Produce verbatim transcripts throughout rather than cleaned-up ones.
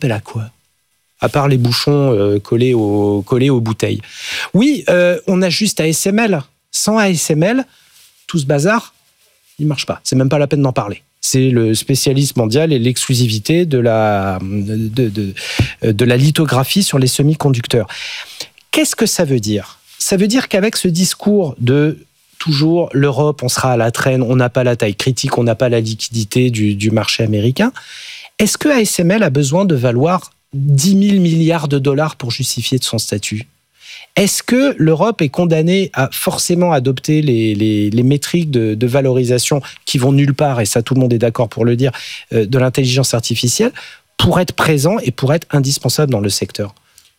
l'Europe, elle a quoi ? À part les bouchons euh, collés, au, collés aux bouteilles. Oui, euh, on a juste A S M L. Sans A S M L, tout ce bazar, il ne marche pas. C'est même pas la peine d'en parler. C'est le spécialiste mondial et l'exclusivité de la, de, de, de la lithographie sur les semi-conducteurs. Qu'est-ce que ça veut dire ? Ça veut dire qu'avec ce discours de toujours l'Europe, on sera à la traîne, on n'a pas la taille critique, on n'a pas la liquidité du, du marché américain, est-ce que A S M L a besoin de valoir dix mille milliards de dollars pour justifier de son statut ? Est-ce que l'Europe est condamnée à forcément adopter les, les, les métriques de, de valorisation qui vont nulle part, et ça tout le monde est d'accord pour le dire, euh, de l'intelligence artificielle, pour être présent et pour être indispensable dans le secteur ?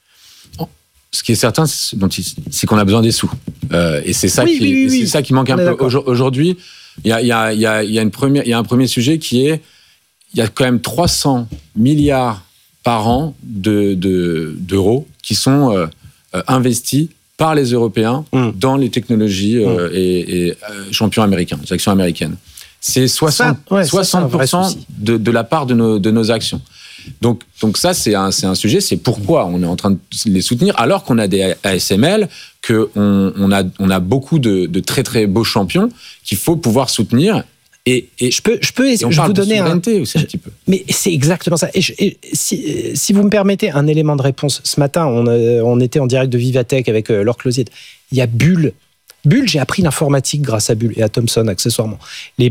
Ce qui est certain, c'est, c'est qu'on a besoin des sous. Euh, et c'est ça, oui, qui, oui, oui, c'est ça qui manque un peu. Aujourd'hui, il y a, y a, y a, y a une première, il y a un premier sujet qui est, il y a quand même trois cents milliards par an de, de, d'euros qui sont euh, investis par les Européens mmh. dans les technologies euh, mmh. et, et euh, champions américains, les actions américaines. C'est soixante, ça, ouais, soixante pour cent ça, de, de la part de nos, de nos actions. Donc, donc ça, c'est un, c'est un sujet, c'est pourquoi on est en train de les soutenir, alors qu'on a des A S M L, qu'on on a, on a beaucoup de, de très très beaux champions qu'il faut pouvoir soutenir. Et, et je peux, je peux, et on je parle vous donner de souveraineté un, aussi un petit peu. Mais c'est exactement ça. Et, je, et si, si vous me permettez un élément de réponse, ce matin, on, on était en direct de Vivatech avec euh, Laure Closier. Il y a Bull. Bull, j'ai appris l'informatique grâce à Bull et à Thomson accessoirement. Les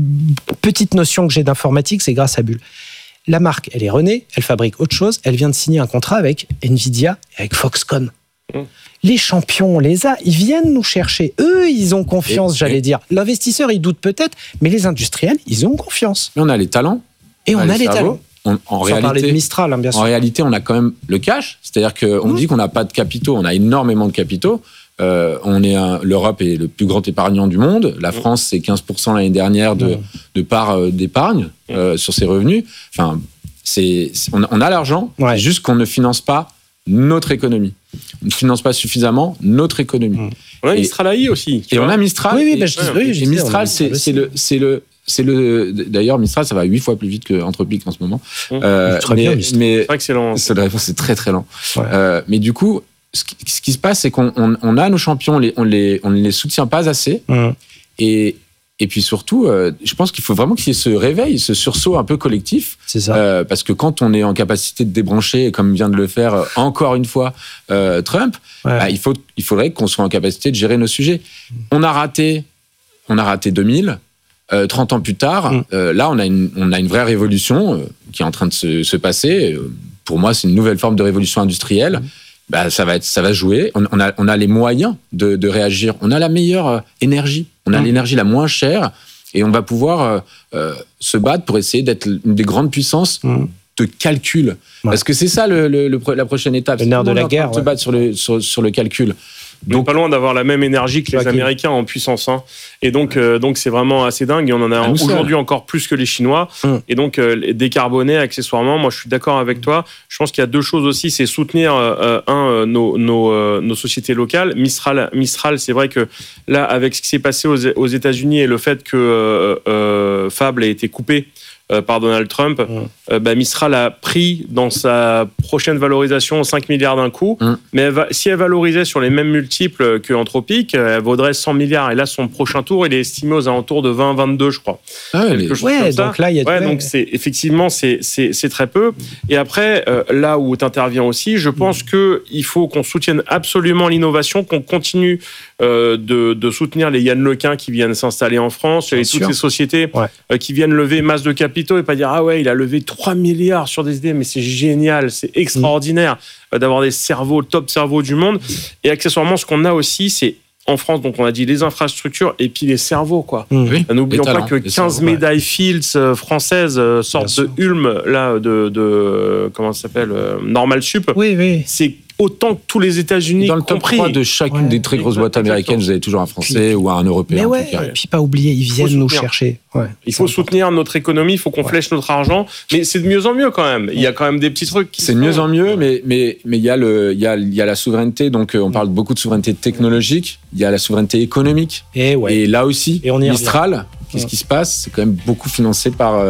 petites notions que j'ai d'informatique, c'est grâce à Bull. La marque, elle est renée, elle fabrique autre chose, elle vient de signer un contrat avec Nvidia et avec Foxconn. Mmh. Les champions, on les a, ils viennent nous chercher. Eux, ils ont confiance, et, j'allais et... dire. L'investisseur, il doute peut-être, mais les industriels, ils ont confiance. Mais on a les talents. Et on, on a, a les, les talents. On, en Sans réalité, parler de Mistral, hein, bien sûr. En réalité, on a quand même le cash. C'est-à-dire qu'on mmh. dit qu'on n'a pas de capitaux, on a énormément de capitaux. Euh, on est un, l'Europe est le plus grand épargnant du monde. La France, c'est quinze pour cent l'année dernière de, de part euh, d'épargne euh, sur ses revenus. Enfin, c'est, c'est, on, on a l'argent, ouais. C'est juste qu'on ne finance pas notre économie. On ne finance pas suffisamment notre économie. Mmh. On a Mistral A I aussi. Et on a Mistral. Oui, oui, et, bah, je dis, ouais, oui, et Mistral, c'est, c'est le, c'est le, c'est le. D'ailleurs, Mistral, ça va huit fois plus vite que Anthropic en ce moment. Mmh. Euh, mais, bien, mais c'est excellent. C'est, c'est très très lent. Ouais. Euh, mais du coup. Ce qui, ce qui se passe, c'est qu'on on, on a nos champions, on les, on les, on les soutient pas assez. Mmh. Et, et puis surtout, euh, je pense qu'il faut vraiment qu'il y ait ce réveil, ce sursaut un peu collectif. C'est ça. Euh, parce que quand on est en capacité de débrancher, comme vient de le faire euh, encore une fois euh, Trump, ouais. bah, il, faut, il faudrait qu'on soit en capacité de gérer nos sujets. Mmh. On a raté, on a raté deux mille. Euh, trente ans plus tard, mmh. euh, là, on a, une, on a une vraie révolution euh, qui est en train de se, se passer. Pour moi, c'est une nouvelle forme de révolution industrielle. Mmh. Bah, ça va être, ça va jouer. On, on a, on a les moyens de, de réagir. On a la meilleure euh, énergie. On a mmh. l'énergie la moins chère et on va pouvoir euh, euh, se battre pour essayer d'être une des grandes puissances mmh. de calcul. Ouais. Parce que c'est ça le, le, le, la prochaine étape. Le nerf de la guerre. Se ouais. battre sur le, sur, sur le calcul. Donc, pas loin d'avoir la même énergie que les okay. Américains en puissance. Hein. Et donc, euh, donc, c'est vraiment assez dingue. Et on en a ah, aujourd'hui ça. Encore plus que les Chinois. Hum. Et donc, euh, décarboner accessoirement, moi, je suis d'accord avec toi. Je pense qu'il y a deux choses aussi. C'est soutenir, euh, un, euh, nos, nos, euh, nos sociétés locales. Mistral, Mistral, c'est vrai que là, avec ce qui s'est passé aux, aux États-Unis et le fait que euh, euh, Fable a été coupé Euh, par Donald Trump, mmh. euh, bah, Mistral a pris dans sa prochaine valorisation cinq milliards d'un coup, mmh. mais elle va, si elle valorisait sur les mêmes multiples que Anthropic, elle vaudrait cent milliards. Et là, son prochain tour, il est estimé aux alentours de vingt vingt-deux, je crois. Ah, Quelque les... chose ouais, comme donc ça. Là, il y a ouais, donc c'est, effectivement, c'est, c'est, c'est très peu. Et après, euh, là où tu interviens aussi, je pense mmh. qu'il faut qu'on soutienne absolument l'innovation, qu'on continue euh, de, de soutenir les Yann Lequin qui viennent s'installer en France, et toutes ces sociétés ouais. euh, qui viennent lever masse de capitaux et pas dire ah ouais il a levé trois milliards sur des idées, mais c'est génial, c'est extraordinaire mmh. d'avoir des cerveaux, le top cerveau du monde. Et accessoirement, ce qu'on a aussi, c'est en France, donc on a dit les infrastructures et puis les cerveaux, quoi. Mmh. Oui, n'oublions pas que quinze cerveaux, médailles ouais. Fields françaises sortent de Ulm, là, de, de comment ça s'appelle, Normal Sup. Oui, oui. C'est autant que tous les États-Unis. Dans le top compris. trois de chacune ouais. des très grosses boîtes américaines, vous avez toujours un Français puis, ou un Européen. Mais ouais, et puis pas oublier, ils viennent nous chercher. Ouais, il faut soutenir notre économie, il faut qu'on ouais. flèche notre argent, mais c'est de mieux en mieux quand même. Il y a quand même des petits trucs qui C'est de mieux en mieux, mais mais mais il y a le il y a il y a la souveraineté, donc on parle beaucoup de souveraineté technologique, il y a la souveraineté économique. Et ouais. Et là aussi, et on y Mistral, qu'est-ce ouais. qui se passe ? C'est quand même beaucoup financé par euh,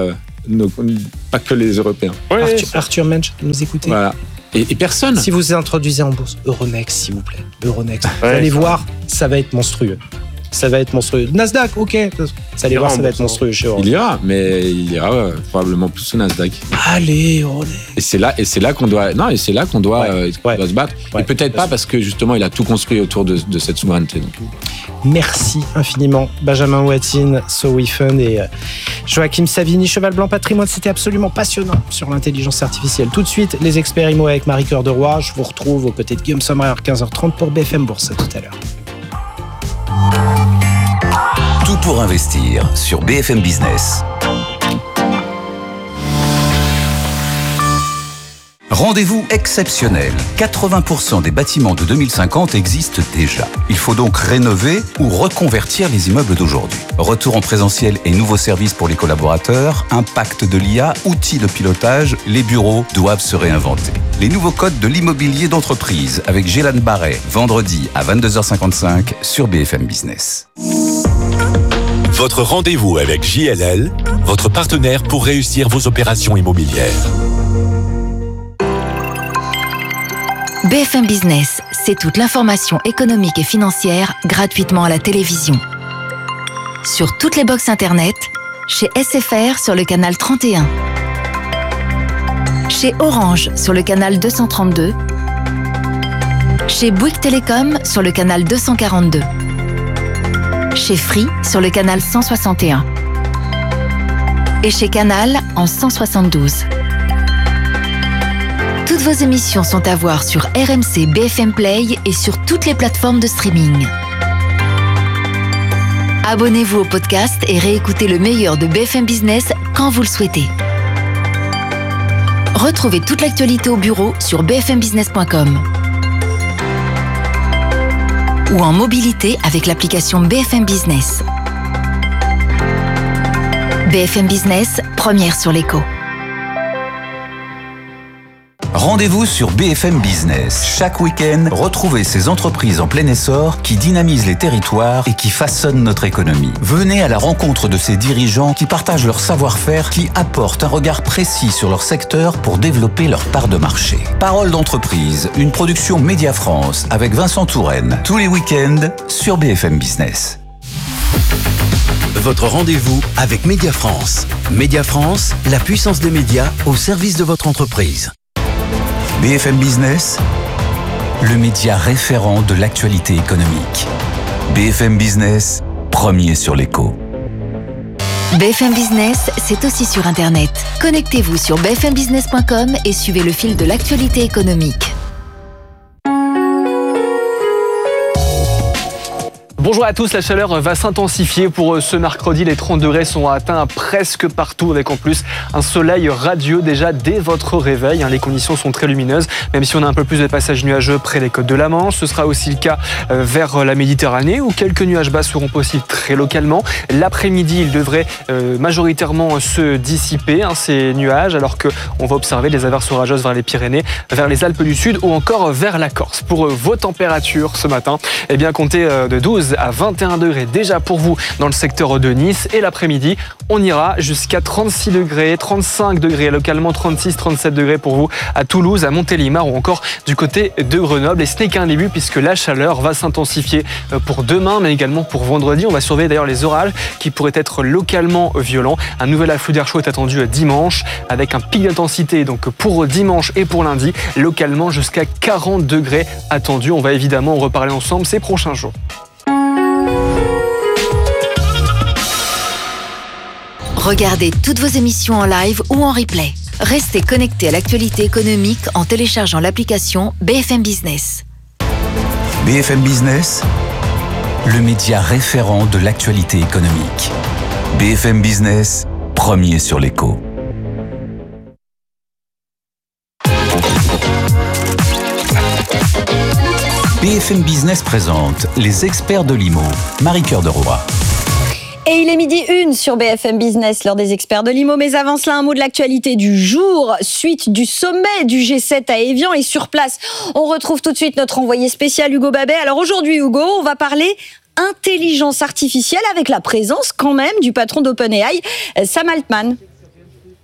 nos, pas que les Européens. Ouais, Arthur, Arthur Mensch, nous écoutez. Voilà. Et, et personne. Si vous introduisez en bourse Euronext, s'il vous plaît, Euronext, ouais, vous allez voir, ça va être monstrueux. Ça va être monstrueux. Nasdaq, ok. Vous allez voir, ça va être monstrueux chez Euronext. Il ira, mais il ira ouais, probablement plus au Nasdaq. Allez, Euronext. Et c'est là, et c'est là qu'on doit, non, et c'est là qu'on doit, ouais, euh, ouais. doit se battre. Ouais, et peut-être pas parce que justement, il a tout construit autour de, de cette souveraineté. Donc. Merci infiniment, Benjamin Watine, So We Fund et euh, Joachim Savini, Cheval Blanc Patrimoine. C'était absolument passionnant sur l'intelligence artificielle. Tout de suite, les experts immo avec Marie-Cœur de Roy. Je vous retrouve aux côtés de Guillaume Sommerer à quinze heures trente pour B F M Bourse. À tout à l'heure. Tout pour investir sur B F M Business. Rendez-vous exceptionnel. quatre-vingts pour cent des bâtiments de deux mille cinquante existent déjà. Il faut donc rénover ou reconvertir les immeubles d'aujourd'hui. Retour en présentiel et nouveaux services pour les collaborateurs, impact de l'I A, outils de pilotage, les bureaux doivent se réinventer. Les nouveaux codes de l'immobilier d'entreprise avec Gélan Barret, vendredi à vingt-deux heures cinquante-cinq sur B F M Business. Votre rendez-vous avec J L L, votre partenaire pour réussir vos opérations immobilières. B F M Business, c'est toute l'information économique et financière gratuitement à la télévision. Sur toutes les box internet, chez S F R sur le canal trente et un, chez Orange sur le canal deux cent trente-deux, chez Bouygues Télécom sur le canal deux cent quarante-deux, chez Free sur le canal cent soixante et un et chez Canal en cent soixante-douze. Toutes vos émissions sont à voir sur R M C B F M Play et sur toutes les plateformes de streaming. Abonnez-vous au podcast et réécoutez le meilleur de B F M Business quand vous le souhaitez. Retrouvez toute l'actualité au bureau sur b f m business point com ou en mobilité avec l'application B F M Business. B F M Business, première sur l'écho. Rendez-vous sur B F M Business. Chaque week-end, retrouvez ces entreprises en plein essor qui dynamisent les territoires et qui façonnent notre économie. Venez à la rencontre de ces dirigeants qui partagent leur savoir-faire, qui apportent un regard précis sur leur secteur pour développer leur part de marché. Parole d'entreprise, une production Média France avec Vincent Touraine. Tous les week-ends sur B F M Business. Votre rendez-vous avec Média France. Média France, la puissance des médias au service de votre entreprise. B F M Business, le média référent de l'actualité économique. B F M Business, premier sur l'écho. B F M Business, c'est aussi sur Internet. Connectez-vous sur b f m business point com et suivez le fil de l'actualité économique. Bonjour à tous, la chaleur va s'intensifier pour ce mercredi. Les trente degrés sont atteints presque partout avec en plus un soleil radieux déjà dès votre réveil. Les conditions sont très lumineuses, même si on a un peu plus de passages nuageux près des côtes de la Manche. Ce sera aussi le cas vers la Méditerranée où quelques nuages bas seront possibles très localement. L'après-midi, ils devraient majoritairement se dissiper, hein, ces nuages, alors qu'on va observer des averses orageuses vers les Pyrénées, vers les Alpes du Sud ou encore vers la Corse. Pour vos températures ce matin, eh bien comptez de douze à vingt et un degrés déjà pour vous dans le secteur de Nice. Et l'après-midi, on ira jusqu'à trente-six degrés, trente-cinq degrés, localement trente-six, trente-sept degrés pour vous à Toulouse, à Montélimar ou encore du côté de Grenoble. Et ce n'est qu'un début puisque la chaleur va s'intensifier pour demain, mais également pour vendredi. On va surveiller d'ailleurs les orages qui pourraient être localement violents. Un nouvel afflux d'air chaud est attendu dimanche avec un pic d'intensité donc pour dimanche et pour lundi, localement jusqu'à quarante degrés attendus. On va évidemment en reparler ensemble ces prochains jours. Regardez toutes vos émissions en live ou en replay. Restez connectés à l'actualité économique en téléchargeant l'application B F M Business. B F M Business, le média référent de l'actualité économique. B F M Business, premier sur l'écho. B F M Business présente les experts de l'I M O, Marie-Cœur de Roy. Et il est midi une sur B F M Business, l'heure des experts de l'I M O. Mais avant cela, un mot de l'actualité du jour, suite du sommet du G sept à Évian. Et sur place, on retrouve tout de suite notre envoyé spécial Hugo Babet. Alors aujourd'hui, Hugo, on va parler intelligence artificielle avec la présence quand même du patron d'OpenAI, Sam Altman.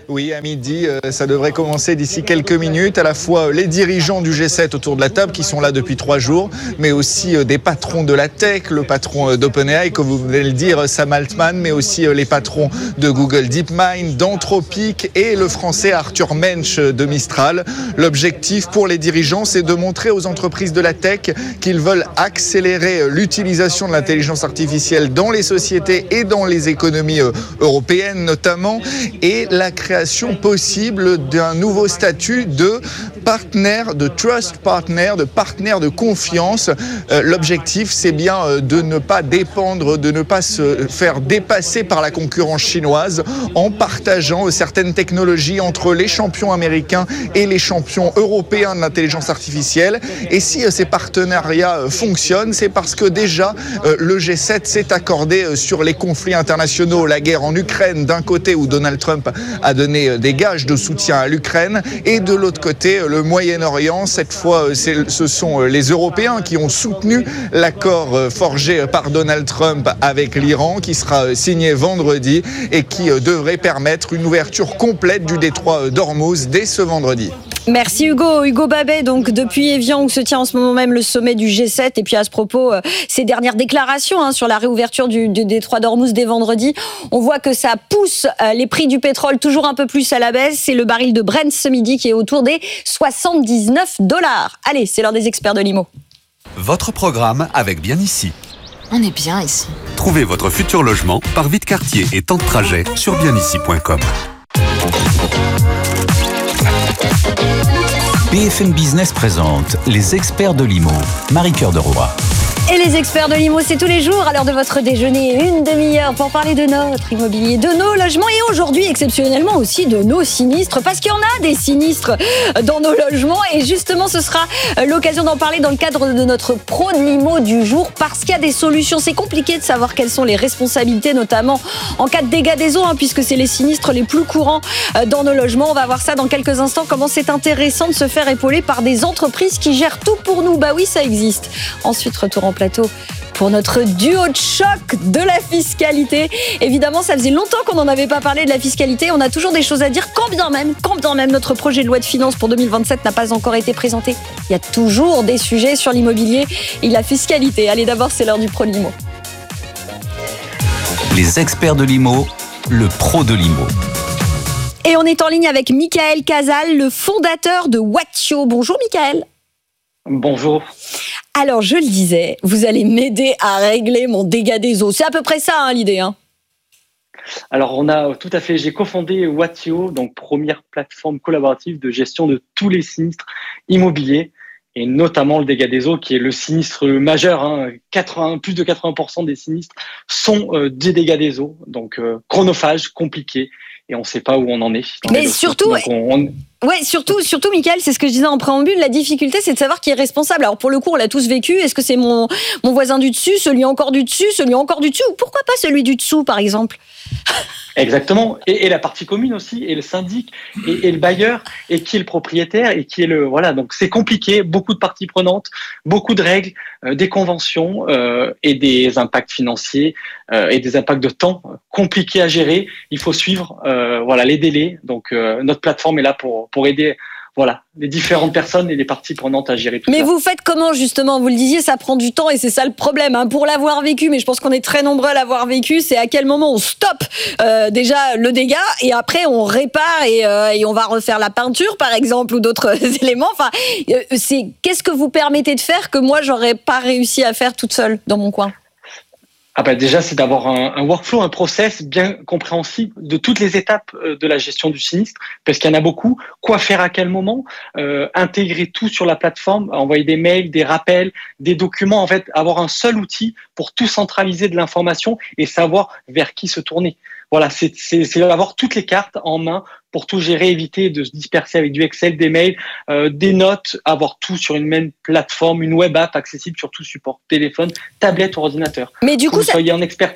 Oui, à midi, euh, ça devrait commencer d'ici quelques minutes. À la fois les dirigeants du G sept autour de la table qui sont là depuis trois jours, mais aussi euh, des patrons de la tech, le patron euh, d'OpenAI, comme vous venez de le dire, Sam Altman, mais aussi euh, les patrons de Google DeepMind, d'Anthropic et le français Arthur Mensch de Mistral. L'objectif pour les dirigeants, c'est de montrer aux entreprises de la tech qu'ils veulent accélérer l'utilisation de l'intelligence artificielle dans les sociétés et dans les économies euh, européennes notamment, et la création possible d'un nouveau statut de partenaire, de trust partner, de partenaire de confiance. Euh, l'objectif, c'est bien euh, de ne pas dépendre, de ne pas se faire dépasser par la concurrence chinoise en partageant euh, certaines technologies entre les champions américains et les champions européens de l'intelligence artificielle. Et si euh, ces partenariats euh, fonctionnent, c'est parce que déjà euh, le G sept s'est accordé euh, sur les conflits internationaux, la guerre en Ukraine d'un côté où Donald Trump a donné des gages de soutien à l'Ukraine, et de l'autre côté le Moyen-Orient. Cette fois, ce sont les Européens qui ont soutenu l'accord forgé par Donald Trump avec l'Iran, qui sera signé vendredi et qui devrait permettre une ouverture complète du détroit d'Ormuz dès ce vendredi. Merci Hugo. Hugo Babet, donc depuis Évian où se tient en ce moment même le sommet du G sept. Et puis à ce propos, euh, ces dernières déclarations hein, sur la réouverture du, du détroit d'Ormuz dès vendredi, on voit que ça pousse euh, les prix du pétrole toujours un peu plus à la baisse. C'est le baril de Brent ce midi qui est autour des soixante-dix-neuf dollars. Allez, c'est l'heure des experts de l'I M O. Votre programme avec Bien Ici. On est bien ici. Trouvez votre futur logement par vie de quartier et temps de trajet sur bien ici point com. B F M Business présente les experts de l'I M O. Marie-Cœur de Roy. Et les experts de l'I M O, c'est tous les jours à l'heure de votre déjeuner, une demi-heure pour parler de notre immobilier, de nos logements et aujourd'hui, exceptionnellement aussi, de nos sinistres, parce qu'il y en a des sinistres dans nos logements et justement, ce sera l'occasion d'en parler dans le cadre de notre pro de l'I M O du jour parce qu'il y a des solutions. C'est compliqué de savoir quelles sont les responsabilités, notamment en cas de dégâts des eaux, hein, puisque c'est les sinistres les plus courants dans nos logements. On va voir ça dans quelques instants, comment c'est intéressant de se faire épauler par des entreprises qui gèrent tout pour nous. Bah oui, ça existe. Ensuite, retour en plateau pour notre duo de choc de la fiscalité. Évidemment, ça faisait longtemps qu'on n'en avait pas parlé de la fiscalité. On a toujours des choses à dire, quand bien même, quand bien même notre projet de loi de finances pour deux mille vingt-sept n'a pas encore été présenté. Il y a toujours des sujets sur l'immobilier et la fiscalité. Allez, d'abord, c'est l'heure du pro de l'I M O. Les experts de l'I M O, le pro de l'I M O. Et on est en ligne avec Michael Casal, le fondateur de Watio. Bonjour Michael. Bonjour. Alors, je le disais, vous allez m'aider à régler mon dégât des eaux. C'est à peu près ça, hein, l'idée. Hein. Alors, on a tout à fait. J'ai cofondé Watio, donc première plateforme collaborative de gestion de tous les sinistres immobiliers et notamment le dégât des eaux, qui est le sinistre majeur. Hein. quatre-vingts, plus de quatre-vingts pour cent des sinistres sont euh, des dégâts des eaux, donc euh, chronophage, compliqué. Et on ne sait pas où on en est. Mais surtout, on, on... ouais, surtout, surtout, Michael, c'est ce que je disais en préambule. La difficulté, c'est de savoir qui est responsable. Alors pour le coup, on l'a tous vécu. Est-ce que c'est mon mon voisin du dessus, celui encore du dessus, celui encore du dessus, ou pourquoi pas celui du dessous, par exemple? Exactement. Et, et la partie commune aussi, et le syndic, et, et le bailleur, et qui est le propriétaire, et qui est le voilà. Donc c'est compliqué. Beaucoup de parties prenantes, beaucoup de règles, euh, des conventions euh, et des impacts financiers euh, et des impacts de temps compliqués à gérer. Il faut suivre. Euh, voilà les délais. Donc euh, notre plateforme est là pour pour aider voilà les différentes personnes et les parties prenantes à gérer tout mais ça. Mais vous faites comment justement? Vous le disiez, ça prend du temps et c'est ça le problème. Hein, pour l'avoir vécu, mais je pense qu'on est très nombreux à l'avoir vécu. C'est à quel moment on stoppe euh, déjà le dégât et après on répare et, euh, et on va refaire la peinture par exemple ou d'autres éléments. Enfin, euh, c'est qu'est-ce que vous permettez de faire que moi j'aurais pas réussi à faire toute seule dans mon coin? Ah bah déjà, c'est d'avoir un, un workflow, un process bien compréhensible de toutes les étapes de la gestion du sinistre, parce qu'il y en a beaucoup. Quoi faire à quel moment, euh, intégrer tout sur la plateforme, envoyer des mails, des rappels, des documents, en fait, avoir un seul outil pour tout centraliser de l'information et savoir vers qui se tourner. Voilà, c'est, c'est, c'est avoir toutes les cartes en main pour tout gérer, éviter de se disperser avec du Excel, des mails, euh, des notes, avoir tout sur une même plateforme, une web app accessible sur tout support, téléphone, tablette ou ordinateur. Mais du coup, que vous ça... soyez en expertise.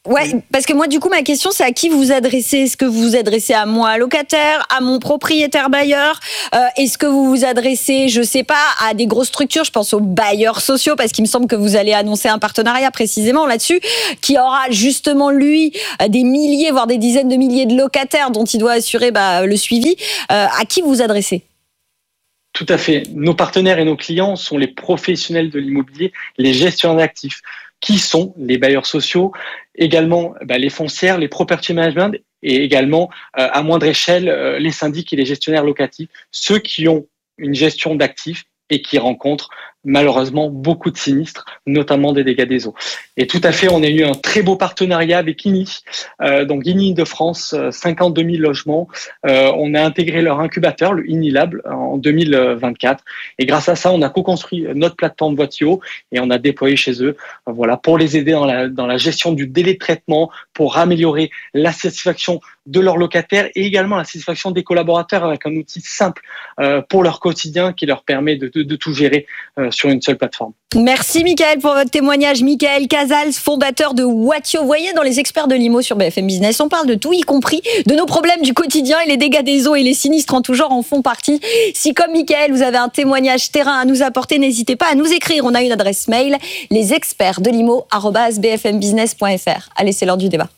Ouais, parce que moi, du coup, ma question, c'est à qui vous vous adressez ? Est-ce que vous vous adressez à moi, locataire, à mon propriétaire bailleur ? euh, Est-ce que vous vous adressez, je sais pas, à des grosses structures ? Je pense aux bailleurs sociaux, parce qu'il me semble que vous allez annoncer un partenariat précisément là-dessus, qui aura justement, lui, des milliers, voire des dizaines de milliers de locataires dont il doit assurer bah, le suivi. Euh, à qui vous vous adressez ? Tout à fait. Nos partenaires et nos clients sont les professionnels de l'immobilier, les gestionnaires d'actifs, qui sont les bailleurs sociaux, également bah, les foncières, les property management et également, euh, à moindre échelle, euh, les syndics et les gestionnaires locatifs, ceux qui ont une gestion d'actifs et qui rencontrent malheureusement beaucoup de sinistres, notamment des dégâts des eaux. Et tout à fait, on a eu un très beau partenariat avec I N I. Euh, donc I N I de France, cinquante-deux mille logements. Euh, on a intégré leur incubateur, le I N I Lab, en deux mille vingt-quatre. Et grâce à ça, on a co-construit notre plateforme Voitio et on a déployé chez eux, voilà, pour les aider dans la, dans la gestion du délai de traitement, pour améliorer la satisfaction de leurs locataires et également la satisfaction des collaborateurs avec un outil simple euh, pour leur quotidien qui leur permet de, de, de tout gérer euh, sur une seule plateforme. Merci Mickaël pour votre témoignage. Mickaël Casals, fondateur de Watio. Vous voyez, dans les experts de l'I M O sur B F M Business, on parle de tout, y compris de nos problèmes du quotidien, et les dégâts des eaux et les sinistres en tout genre en font partie. Si comme Mickaël, vous avez un témoignage terrain à nous apporter, n'hésitez pas à nous écrire. On a une adresse mail, lesexpertsdelimo arobase b f m business point f r. Allez, c'est l'heure du débat.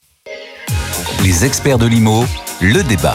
Les experts de l'I M O, le débat.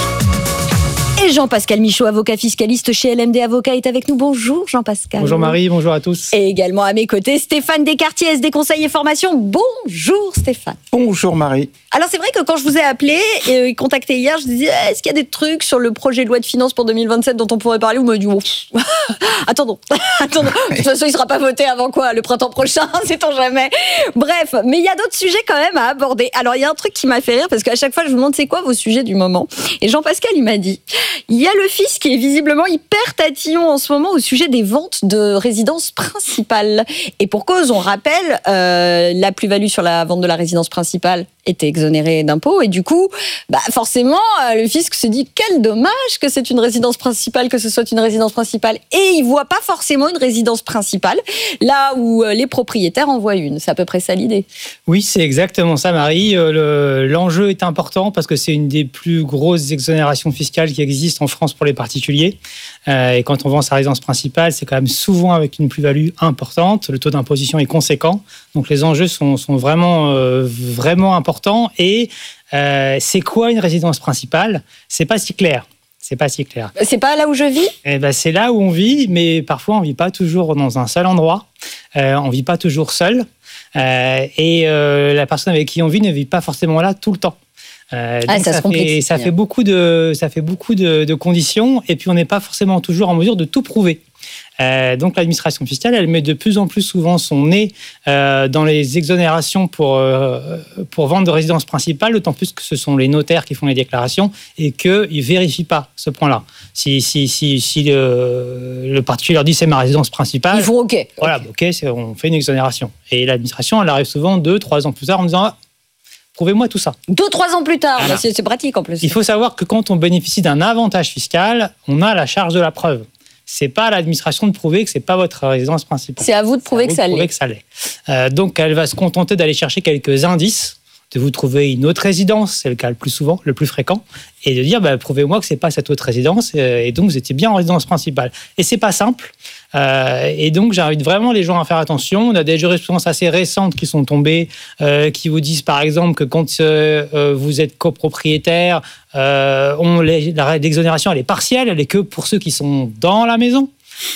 Et Jean-Pascal Michaud, avocat fiscaliste chez L M D Avocats, est avec nous. Bonjour Jean-Pascal. Bonjour Marie, bonjour à tous. Et également à mes côtés, Stéphane Descartiers, S D Conseil et Formation. Bonjour Stéphane. Bonjour Marie. Alors c'est vrai que quand je vous ai appelé et contacté hier, je disais, est-ce qu'il y a des trucs sur le projet de loi de finances pour deux mille vingt-sept dont on pourrait parler ? Vous m'avez dit, oh, attendons, attendons. De toute façon, il ne sera pas voté avant quoi ? Le printemps prochain, sait-on jamais. Bref, mais il y a d'autres sujets quand même à aborder. Alors il y a un truc qui m'a fait rire, parce qu'à chaque fois, je vous demande, c'est quoi vos sujets du moment ? Et Jean-Pascal, il m'a dit, il y a le fisc qui est visiblement hyper tatillon en ce moment au sujet des ventes de résidences principales. Et pour cause, on rappelle, euh, la plus-value sur la vente de la résidence principale était exonérée d'impôts. Et du coup, bah forcément, euh, le fisc se dit, quel dommage que c'est une résidence principale, que ce soit une résidence principale. Et il voit pas forcément une résidence principale là où euh, les propriétaires en voient une. C'est à peu près ça l'idée. Oui, c'est exactement ça, Marie. Euh, le, l'enjeu est important parce que c'est une des plus grosses exonérations fiscales qui existent en France pour les particuliers. Euh, et quand on vend sa résidence principale, c'est quand même souvent avec une plus-value importante. Le taux d'imposition est conséquent. Donc les enjeux sont, sont vraiment, euh, vraiment importants. Et euh, c'est quoi une résidence principale ? C'est pas si clair. C'est pas si clair. C'est pas là où je vis ? Eh ben, c'est là où on vit, mais parfois on vit pas toujours dans un seul endroit. Euh, on vit pas toujours seul. Euh, et euh, la personne avec qui on vit ne vit pas forcément là tout le temps. Euh, ah, donc ça, ça, fait, ça fait beaucoup de, ça fait beaucoup de, de conditions, et puis on n'est pas forcément toujours en mesure de tout prouver. Euh, donc l'administration fiscale, elle met de plus en plus souvent son nez euh, dans les exonérations pour, euh, pour vente de résidence principale, d'autant plus que ce sont les notaires qui font les déclarations et qu'ils ne vérifient pas ce point-là. Si, si, si, si le, le particulier leur dit c'est ma résidence principale, ils font OK. Voilà, OK, c'est, on fait une exonération. Et l'administration, elle arrive souvent deux, trois ans plus tard en disant ah, prouvez-moi tout ça. Deux, trois ans plus tard, voilà. bah c'est, c'est pratique en plus. Il faut savoir que quand on bénéficie d'un avantage fiscal, on a la charge de la preuve. C'est pas à l'administration de prouver que c'est pas votre résidence principale. C'est à vous de prouver, que, de ça prouver que ça l'est. Euh, donc, elle va se contenter d'aller chercher quelques indices, de vous trouver une autre résidence, c'est le cas le plus souvent, le plus fréquent, et de dire, bah, prouvez-moi que c'est pas cette autre résidence, et donc vous étiez bien en résidence principale. Et c'est pas simple. Euh, et donc, j'invite vraiment les gens à faire attention. On a des jurisprudences assez récentes qui sont tombées, euh, qui vous disent, par exemple, que quand euh, vous êtes copropriétaire, euh, on, les, la, l'exonération, elle est partielle, elle est que pour ceux qui sont dans la maison.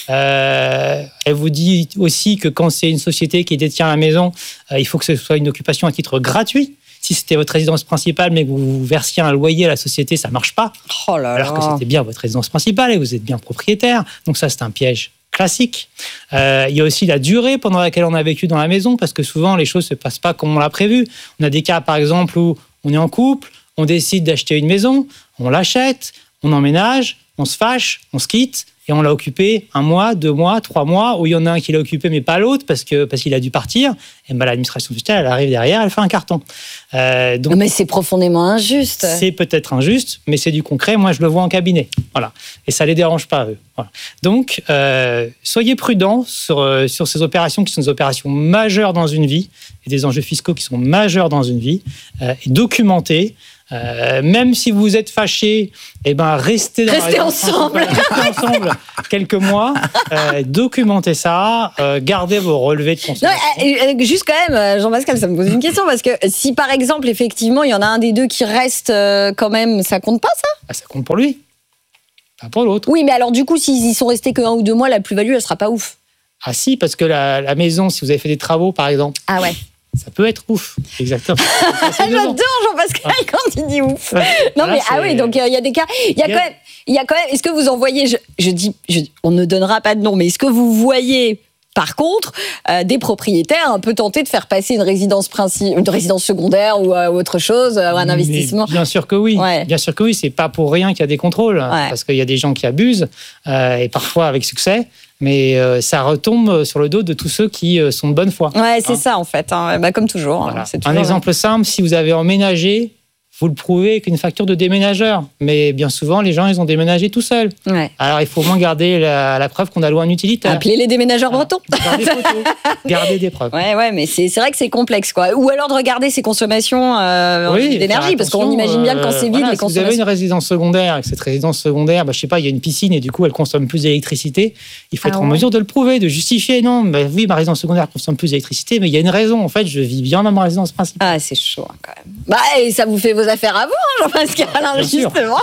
Euh, elle vous dit aussi que quand c'est une société qui détient la maison, euh, il faut que ce soit une occupation à titre gratuit. Si c'était votre résidence principale, mais que vous versiez un loyer à la société, ça ne marche pas. Oh là là. Alors que c'était bien votre résidence principale et vous êtes bien propriétaire. Donc ça, c'est un piège classique. Euh, il y a aussi la durée pendant laquelle on a vécu dans la maison, parce que souvent, les choses ne se passent pas comme on l'a prévu. On a des cas, par exemple, où on est en couple, on décide d'acheter une maison, on l'achète, on emménage, on se fâche, on se quitte, et on l'a occupé un mois, deux mois, trois mois, où il y en a un qui l'a occupé mais pas l'autre parce que parce qu'il a dû partir, et ben l'administration fiscale, elle arrive derrière, elle fait un carton. Euh, donc, mais c'est profondément injuste. C'est peut-être injuste, mais c'est du concret. Moi, je le vois en cabinet, voilà, et ça les dérange pas eux. Voilà. Donc, euh, soyez prudents sur euh, sur ces opérations qui sont des opérations majeures dans une vie et des enjeux fiscaux qui sont majeurs dans une vie, euh, et documentez. Euh, même si vous êtes fâchés, eh ben restez dans restez ensemble, restez ensemble quelques mois, euh, documentez ça, euh, gardez vos relevés de consommation. Non, juste quand même, Jean-Pascal, ça me pose une question parce que si par exemple effectivement il y en a un des deux qui reste euh, quand même, ça compte pas ça ? Ah, ça compte pour lui, pas pour l'autre. Oui, mais alors du coup, s'ils y sont restés que un ou deux mois, la plus-value elle sera pas ouf. Ah si, parce que la, la maison, si vous avez fait des travaux par exemple. Ah ouais. Ça peut être ouf, exactement. J'adore Jean-Pascal ah. quand il dit ouf. Ouais. Non, là, mais c'est... ah oui, donc il euh, y a des cas. Il y a, y a quand même. Il y a quand même. Est-ce que vous en voyez je, je dis, je, on ne donnera pas de nom, mais est-ce que vous voyez, par contre, euh, des propriétaires un peu tentés de faire passer une résidence princi- une résidence secondaire ou, euh, ou autre chose, euh, ou un investissement ? Mais bien sûr que oui. Ouais. Bien sûr que oui. C'est pas pour rien qu'il y a des contrôles, ouais. parce qu'il y a des gens qui abusent euh, et parfois avec succès. Mais euh, ça retombe sur le dos de tous ceux qui euh, sont de bonne foi. Ouais, c'est hein. ça en fait, hein. Bah, comme toujours. Voilà. Hein. C'est toujours un exemple simple, si vous avez emménagé, vous le prouvez avec une facture de déménageur. Mais bien souvent, les gens, ils ont déménagé tout seuls. Ouais. Alors, il faut au moins garder la, la preuve qu'on a loué un utilitaire. Appelez les déménageurs voilà. bretons. Gardez des photos. Gardez des preuves. Ouais, ouais, mais c'est, c'est vrai que c'est complexe, quoi. Ou alors de regarder ses consommations euh, oui, d'énergie, parce qu'on imagine bien que quand c'est vide, voilà, les si consommations... vous avez une résidence secondaire, et que cette résidence secondaire, bah, je sais pas, il y a une piscine et du coup, elle consomme plus d'électricité, il faut ah être ouais. en mesure de le prouver, de justifier. Non, bah, oui, ma résidence secondaire consomme plus d'électricité, mais il y a une raison. En fait, je vis bien dans ma résidence principale. Ah, c'est chaud, hein, quand même. Bah, et ça vous fait vos affaires à vous, hein, Jean-Pascal, hein, justement.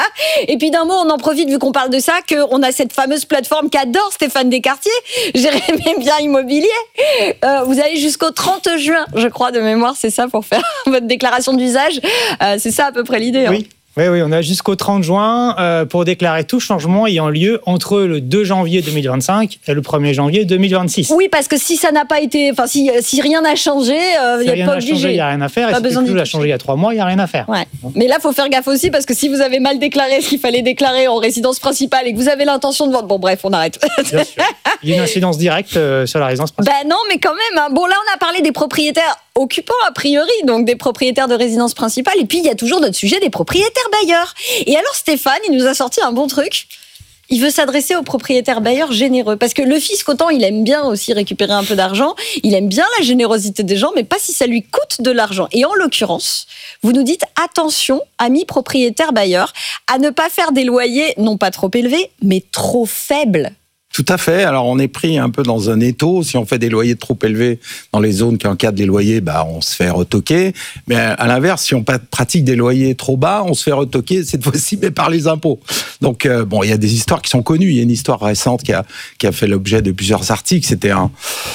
Et puis d'un mot, on en profite, vu qu'on parle de ça, qu'on a cette fameuse plateforme qu'adore Stéphane Descartier, Jérémy Bien Immobilier. Euh, vous avez jusqu'au trente juin, je crois, de mémoire, c'est ça, pour faire votre déclaration d'usage. Euh, c'est ça à peu près l'idée. Oui. Hein. Oui, oui, on a jusqu'au trente juin euh, pour déclarer tout changement ayant lieu entre le deux janvier deux mille vingt-cinq et le premier janvier deux mille vingt-six. Oui, parce que si ça n'a pas été, enfin si, si rien n'a changé, il si n'y a pas obligé. Il n'y a rien à faire. Pas et si tout a changé il y a trois mois, il n'y a rien à faire. Ouais. Mais là, il faut faire gaffe aussi parce que si vous avez mal déclaré ce qu'il fallait déclarer en résidence principale et que vous avez l'intention de vendre, bon bref, on arrête. Bien sûr. Il y a une incidence directe euh, sur la résidence principale. Ben non, mais quand même. Hein. Bon, là, on a parlé des propriétaires occupants a priori, donc des propriétaires de résidence principale. Et puis, il y a toujours notre sujet des propriétaires bailleurs. Et alors, Stéphane, il nous a sorti un bon truc. Il veut s'adresser aux propriétaires bailleurs généreux. Parce que le fisc, autant il aime bien aussi récupérer un peu d'argent, il aime bien la générosité des gens, mais pas si ça lui coûte de l'argent. Et en l'occurrence, vous nous dites attention, amis propriétaires bailleurs, à ne pas faire des loyers non pas trop élevés, mais trop faibles. Tout à fait. Alors, on est pris un peu dans un étau. Si on fait des loyers trop élevés dans les zones qui encadrent les loyers, bah, on se fait retoquer. Mais à l'inverse, si on pratique des loyers trop bas, on se fait retoquer, cette fois-ci, mais par les impôts. Donc, euh, bon, il y a des histoires qui sont connues. Il y a une histoire récente qui a, qui a fait l'objet de plusieurs articles. C'était un,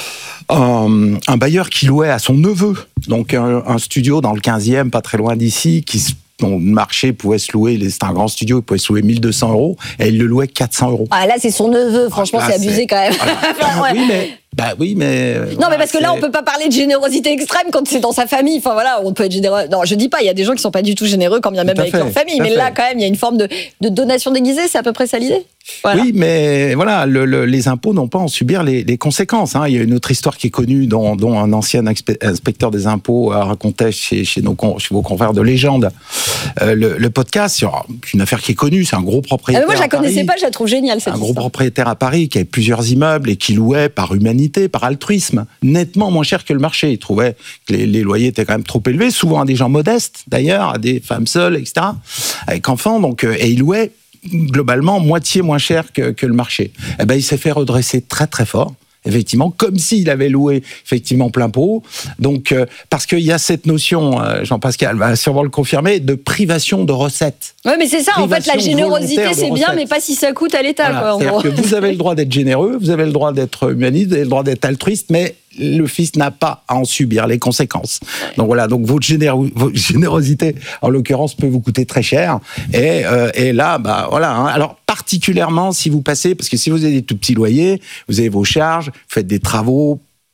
un, un bailleur qui louait à son neveu. Donc, un, un studio dans le quinzième, pas très loin d'ici, qui se dont le marché pouvait se louer, c'était un grand studio, il pouvait se louer mille deux cents euros, et il le louait quatre cents euros. Ah là, c'est son neveu, franchement, ah, là, c'est abusé c'est... quand même. Voilà. ouais. Oui, mais... Bah oui, mais... Non, voilà, mais parce que c'est... là, on peut pas parler de générosité extrême quand c'est dans sa famille. Enfin voilà, on peut être généreux. Non, je dis pas, il y a des gens qui sont pas du tout généreux quand bien même avec fait, leur famille. Mais fait. Là, quand même, il y a une forme de, de donation déguisée, c'est à peu près ça l'idée. Voilà. Oui, mais voilà, le, le, les impôts n'ont pas à en subir les, les conséquences. Hein. Il y a une autre histoire qui est connue, dont, dont un ancien inspecteur des impôts racontait chez, chez, nos, chez vos confrères de Légende. Euh, le, le podcast, c'est une affaire qui est connue, c'est un gros propriétaire. Ah, moi, je la connaissais pas, je la trouve géniale cette Un histoire. gros propriétaire à Paris qui avait plusieurs immeubles et qui louait par humanité, par altruisme, nettement moins cher que le marché. Il trouvait que les, les loyers étaient quand même trop élevés, souvent à des gens modestes d'ailleurs, à des femmes seules, et cetera, avec enfants. Donc, euh, et il louait globalement moitié moins cher que, que le marché. Eh ben, il s'est fait redresser très très fort. Effectivement, comme s'il avait loué effectivement plein pot. Donc, euh, parce qu'il y a cette notion, euh, Jean-Pascal va sûrement le confirmer, de privation de recettes. Oui, mais c'est ça. En fait, la générosité, c'est bien, mais pas si ça coûte à l'État. Voilà. Quoi, en C'est-à-dire que vous avez le droit d'être généreux, vous avez le droit d'être humaniste, vous avez le droit d'être altruiste, mais le fisc n'a pas à en subir les conséquences. Ouais. Donc voilà, donc votre, généro- votre générosité, en l'occurrence, peut vous coûter très cher. Et, euh, et là, bah voilà. Hein. Alors particulièrement si vous passez, parce que si vous avez des tout petits loyers, vous avez vos charges, vous faites des travaux,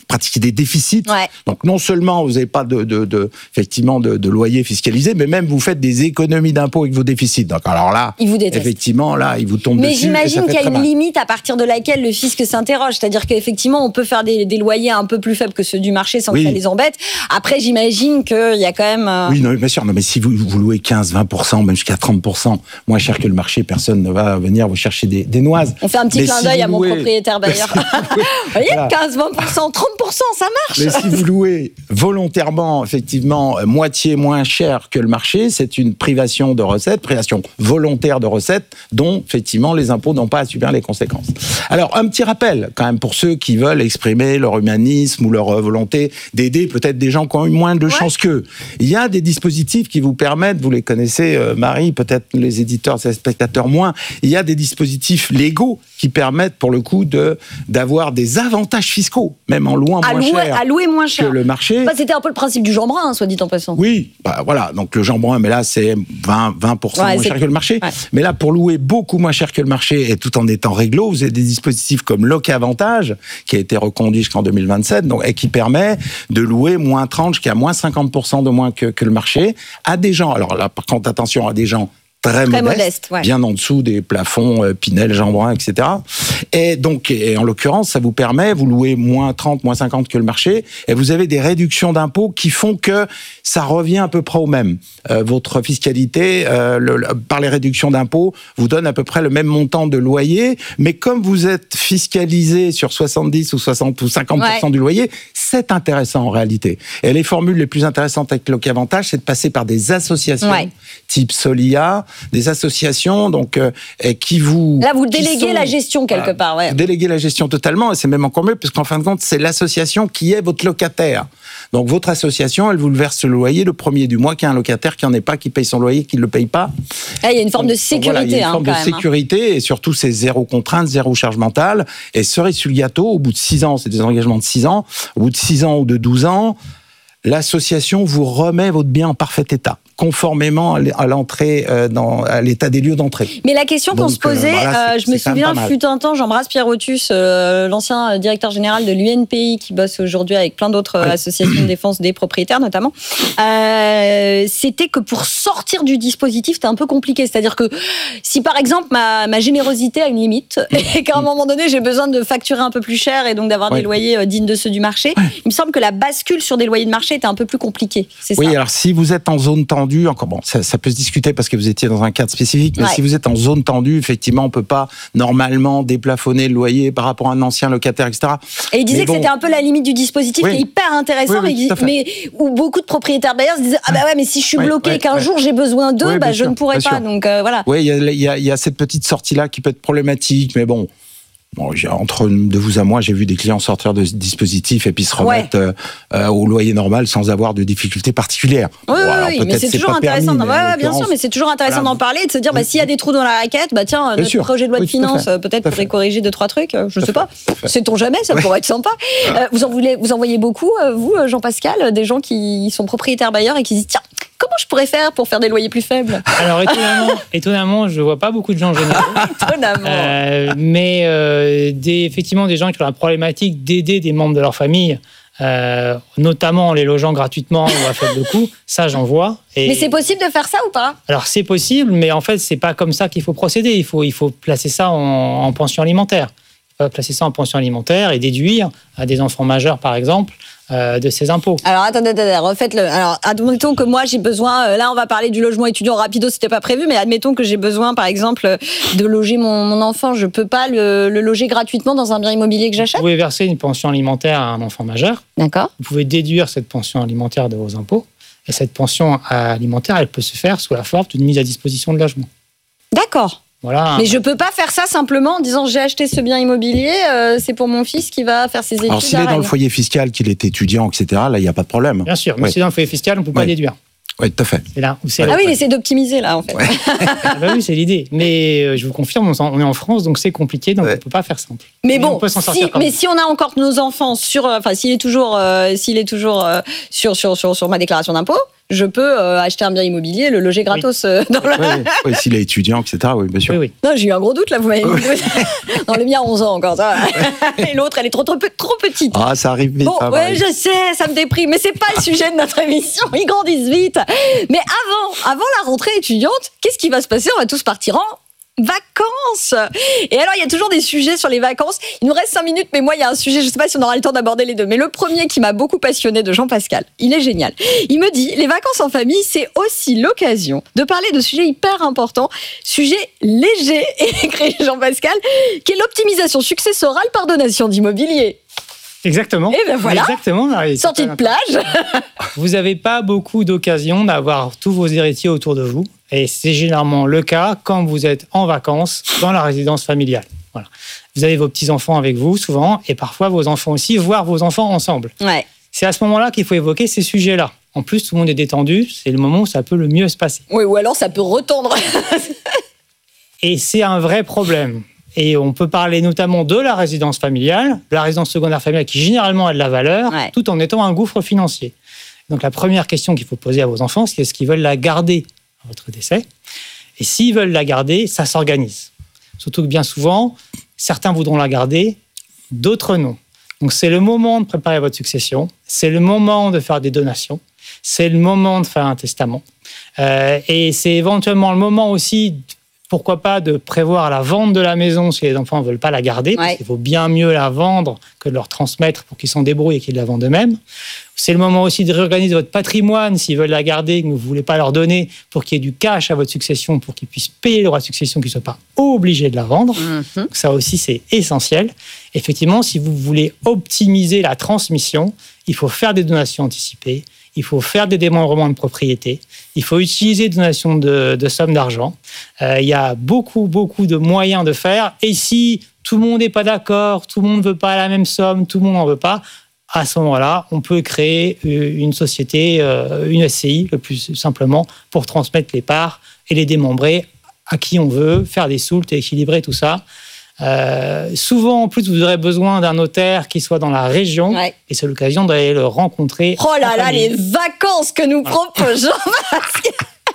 pratiquez des déficits. Ouais. Donc non seulement vous n'avez pas de, de, de effectivement de, de loyer fiscalisé, mais même vous faites des économies d'impôts avec vos déficits. Donc alors là, il vous déteste. Effectivement, là, il vous tombe mais dessus. Mais j'imagine qu'il y a une mal. limite à partir de laquelle le fisc s'interroge. C'est-à-dire qu'effectivement, on peut faire des, des loyers un peu plus faibles que ceux du marché sans oui. que ça les embête. Après, j'imagine qu'il y a quand même. Euh... Oui, non, bien sûr. Non, mais si vous, vous louez quinze, vingt pour cent, même jusqu'à trente pour cent moins cher que le marché, personne ne va venir vous chercher des, des noises. On fait un petit mais clin si d'œil à mon louez... propriétaire bailleur. Vous voyez, voilà. quinze, vingt pour cent, trente pour cent, ça marche. Mais si vous louez volontairement, effectivement, moitié moins cher que le marché, c'est une privation de recettes, privation volontaire de recettes, dont, effectivement, les impôts n'ont pas à subir les conséquences. Alors, un petit rappel, quand même, pour ceux qui veulent exprimer leur humanisme ou leur volonté d'aider peut-être des gens qui ont eu moins de ouais. chance qu'eux. Il y a des dispositifs qui vous permettent, vous les connaissez, euh, Marie, peut-être les éditeurs, les spectateurs moins, il y a des dispositifs légaux qui permettent, pour le coup, de, d'avoir des avantages fiscaux, même en louant à moins louer, cher à louer moins cher que le marché. Bah, c'était un peu le principe du Jean Brun, hein, soit dit en passant. Oui, bah, voilà, donc le Jean Brun, mais là, c'est vingt pour cent ouais, moins cher que le marché. Ouais. Mais là, pour louer beaucoup moins cher que le marché, et tout en étant réglo, vous avez des dispositifs comme Locavantage, qui a été reconduit jusqu'en deux mille vingt-sept, donc, et qui permet de louer moins trente jusqu'à moins cinquante pour cent de moins que, que le marché à des gens. Alors là, par contre, attention, à des gens très, très modeste, modeste ouais. bien en dessous des plafonds euh, Pinel, Jean Brun, et cetera. Et donc, et en l'occurrence, ça vous permet, vous louez moins trente, moins cinquante que le marché, et vous avez des réductions d'impôts qui font que ça revient à peu près au même. Euh, votre fiscalité, euh, le, le, par les réductions d'impôts, vous donne à peu près le même montant de loyer, mais comme vous êtes fiscalisé sur soixante-dix ou soixante ou cinquante pour cent ouais. du loyer, c'est intéressant en réalité. Et les formules les plus intéressantes avec Locavantage, c'est de passer par des associations ouais. type Solia, des associations donc euh, qui vous là vous déléguez sont, la gestion quelque voilà, part ouais. vous déléguez la gestion totalement et c'est même encore mieux parce qu'en fin de compte c'est l'association qui est votre locataire. Donc votre association elle vous le verse le loyer le premier du mois qu'il y a un locataire qui en est pas qui paye son loyer qui ne le paye pas. Ah, il y a une forme donc, de sécurité voilà, il y a une hein, forme de même, sécurité hein. Et surtout c'est zéro contrainte, zéro charge mentale et cerise sur le gâteau au bout de six ans, c'est des engagements de six ans, au bout de six ans ou de douze ans, l'association vous remet votre bien en parfait état, conformément à l'entrée dans à l'état des lieux d'entrée. Mais la question qu'on se posait, euh, voilà, euh, je me souviens, fut un temps, j'embrasse Pierre Otus, euh, l'ancien directeur général de l'U N P I, qui bosse aujourd'hui avec plein d'autres ouais. associations de défense des propriétaires notamment. Euh, c'était que pour sortir du dispositif, c'était un peu compliqué. C'est-à-dire que si par exemple ma, ma générosité a une limite et qu'à un moment donné j'ai besoin de facturer un peu plus cher et donc d'avoir ouais. des loyers dignes de ceux du marché, ouais. il me semble que la bascule sur des loyers de marché était un peu plus compliquée. C'est oui, ça. Alors si vous êtes en zone tendue, encore bon, ça, ça peut se discuter parce que vous étiez dans un cadre spécifique, mais ouais. si vous êtes en zone tendue, effectivement, on peut pas normalement déplafonner le loyer par rapport à un ancien locataire, et cetera. Et il disait mais que bon, c'était un peu la limite du dispositif, oui. qui est hyper intéressant, oui, oui, mais, mais où beaucoup de propriétaires bailleurs se disaient ah bah ouais, mais si je suis oui, bloqué, ouais, qu'un ouais. jour j'ai besoin d'eux, oui, bah je sûr, ne pourrai pas. Sûr. Donc euh, voilà. Oui, il y, y, y a cette petite sortie là qui peut être problématique, mais bon. Bon, entre de vous à moi, j'ai vu des clients sortir de ce dispositif et puis se remettre ouais. euh, au loyer normal sans avoir de difficultés particulières. Oui, bon, oui, alors, oui mais c'est toujours c'est intéressant. Permis, ouais, bien sûr, mais c'est toujours intéressant voilà. d'en parler et de se dire, bah, s'il y a des trous dans la raquette, bah tiens, bien notre sûr. projet de loi oui, de finances peut-être pourrait corriger deux trois trucs. Je ne sais pas. Sait-on jamais, ça ouais. pourrait être sympa. Euh, vous en voulez, vous en voyez beaucoup, vous, Jean-Pascal, des gens qui sont propriétaires bailleurs et qui se disent tiens. Comment je pourrais faire pour faire des loyers plus faibles ? Alors, étonnamment, étonnamment, je ne vois pas beaucoup de gens généreux. étonnamment. Euh, mais euh, des, effectivement, des gens qui ont la problématique d'aider des membres de leur famille, euh, notamment en les logeant gratuitement ou à faible coût, ça, j'en vois. Et mais c'est possible de faire ça ou pas ? Alors, c'est possible, mais en fait, ce n'est pas comme ça qu'il faut procéder. Il faut, il faut placer ça en, en pension alimentaire. Il faut placer ça en pension alimentaire et déduire à des enfants majeurs, par exemple, Euh, de ses impôts. Alors attendez, attendez, refaites-le. Alors admettons que moi j'ai besoin, euh, là on va parler du logement étudiant rapido, c'était pas prévu, mais admettons que j'ai besoin par exemple de loger mon, mon enfant, je peux pas le, le loger gratuitement dans un bien immobilier que j'achète ? Vous pouvez verser une pension alimentaire à un enfant majeur. D'accord. Vous pouvez déduire cette pension alimentaire de vos impôts et cette pension alimentaire, elle peut se faire sous la forme d'une mise à disposition de logement. D'accord. Voilà. Mais je peux pas faire ça simplement en disant j'ai acheté ce bien immobilier, euh, c'est pour mon fils qui va faire ses études. Alors s'il est dans le foyer fiscal, qu'il est étudiant, et cetera, là il n'y a pas de problème. Bien sûr, mais oui. si dans le foyer fiscal, on ne peut pas oui. déduire. Oui, tout à fait. C'est là où c'est ah là. oui, il essaie d'optimiser là en fait. Ouais. Ah bah oui, c'est l'idée. Mais euh, je vous confirme, on est en France, donc c'est compliqué, donc ouais. on ne peut pas faire simple. Mais, mais bon, on peut s'en si, mais même. si on a encore nos enfants sur, enfin s'il est toujours, euh, s'il est toujours euh, sur, sur, sur, sur ma déclaration d'impôt, je peux euh, acheter un bien immobilier, le loger gratos oui. euh, dans le... Oui, oui. oui, s'il est étudiant, et cetera. Oui, bien sûr. Oui, oui. Non, j'ai eu un gros doute là, vous m'avez dit. Non, le mien a onze ans encore, ça. Et l'autre, elle est trop, trop, trop petite. Ah, ça arrive vite. Bon, ah, ouais, je sais, ça me déprime, mais c'est pas le sujet de notre émission, ils grandissent vite. Mais avant, avant la rentrée étudiante, qu'est-ce qui va se passer? On va tous partir en vacances. Et alors, il y a toujours des sujets sur les vacances. Il nous reste cinq minutes, mais moi, il y a un sujet, je ne sais pas si on aura le temps d'aborder les deux, mais le premier qui m'a beaucoup passionné de Jean-Pascal, il est génial. Il me dit, les vacances en famille, c'est aussi l'occasion de parler de sujets hyper importants, sujet léger, écrit Jean-Pascal, qui est l'optimisation successorale par donation d'immobilier. Exactement. Et ben voilà. Exactement. Sortie de plage. Vous n'avez pas beaucoup d'occasions d'avoir tous vos héritiers autour de vous. Et c'est généralement le cas quand vous êtes en vacances dans la résidence familiale. Voilà. Vous avez vos petits-enfants avec vous souvent, et parfois vos enfants aussi, voire vos enfants ensemble. Ouais. C'est à ce moment-là qu'il faut évoquer ces sujets-là. En plus, tout le monde est détendu, c'est le moment où ça peut le mieux se passer. Oui, ou alors ça peut retendre. Et c'est un vrai problème. Et on peut parler notamment de la résidence familiale, de la résidence secondaire familiale qui généralement a de la valeur, ouais. tout en étant un gouffre financier. Donc la première question qu'il faut poser à vos enfants, c'est est-ce qu'ils veulent la garder à votre décès? Et s'ils veulent la garder, ça s'organise. Surtout que bien souvent, certains voudront la garder, d'autres non. Donc c'est le moment de préparer votre succession, c'est le moment de faire des donations, c'est le moment de faire un testament. Euh, et c'est éventuellement le moment aussi... Pourquoi pas de prévoir la vente de la maison si les enfants ne veulent pas la garder, ouais. parce qu'il vaut bien mieux la vendre que de leur transmettre pour qu'ils s'en débrouillent et qu'ils la vendent eux-mêmes. C'est le moment aussi de réorganiser votre patrimoine s'ils veulent la garder et que vous ne voulez pas leur donner pour qu'il y ait du cash à votre succession, pour qu'ils puissent payer le droit de succession, qu'ils ne soient pas obligés de la vendre. Mm-hmm. Donc ça aussi, c'est essentiel. Effectivement, si vous voulez optimiser la transmission, il faut faire des donations anticipées. Il faut faire des démembrements de propriété. Il faut utiliser des donations de, de sommes d'argent. Euh, il y a beaucoup, beaucoup de moyens de faire. Et si tout le monde n'est pas d'accord, tout le monde ne veut pas la même somme, tout le monde n'en veut pas, à ce moment-là, on peut créer une société, une S C I, le plus simplement, pour transmettre les parts et les démembrer à qui on veut, faire des soultes et équilibrer tout ça. Euh, souvent, en plus, vous aurez besoin d'un notaire qui soit dans la région, ouais. et c'est l'occasion d'aller le rencontrer. Oh là là, les vacances que nous propose Jean-Pascal.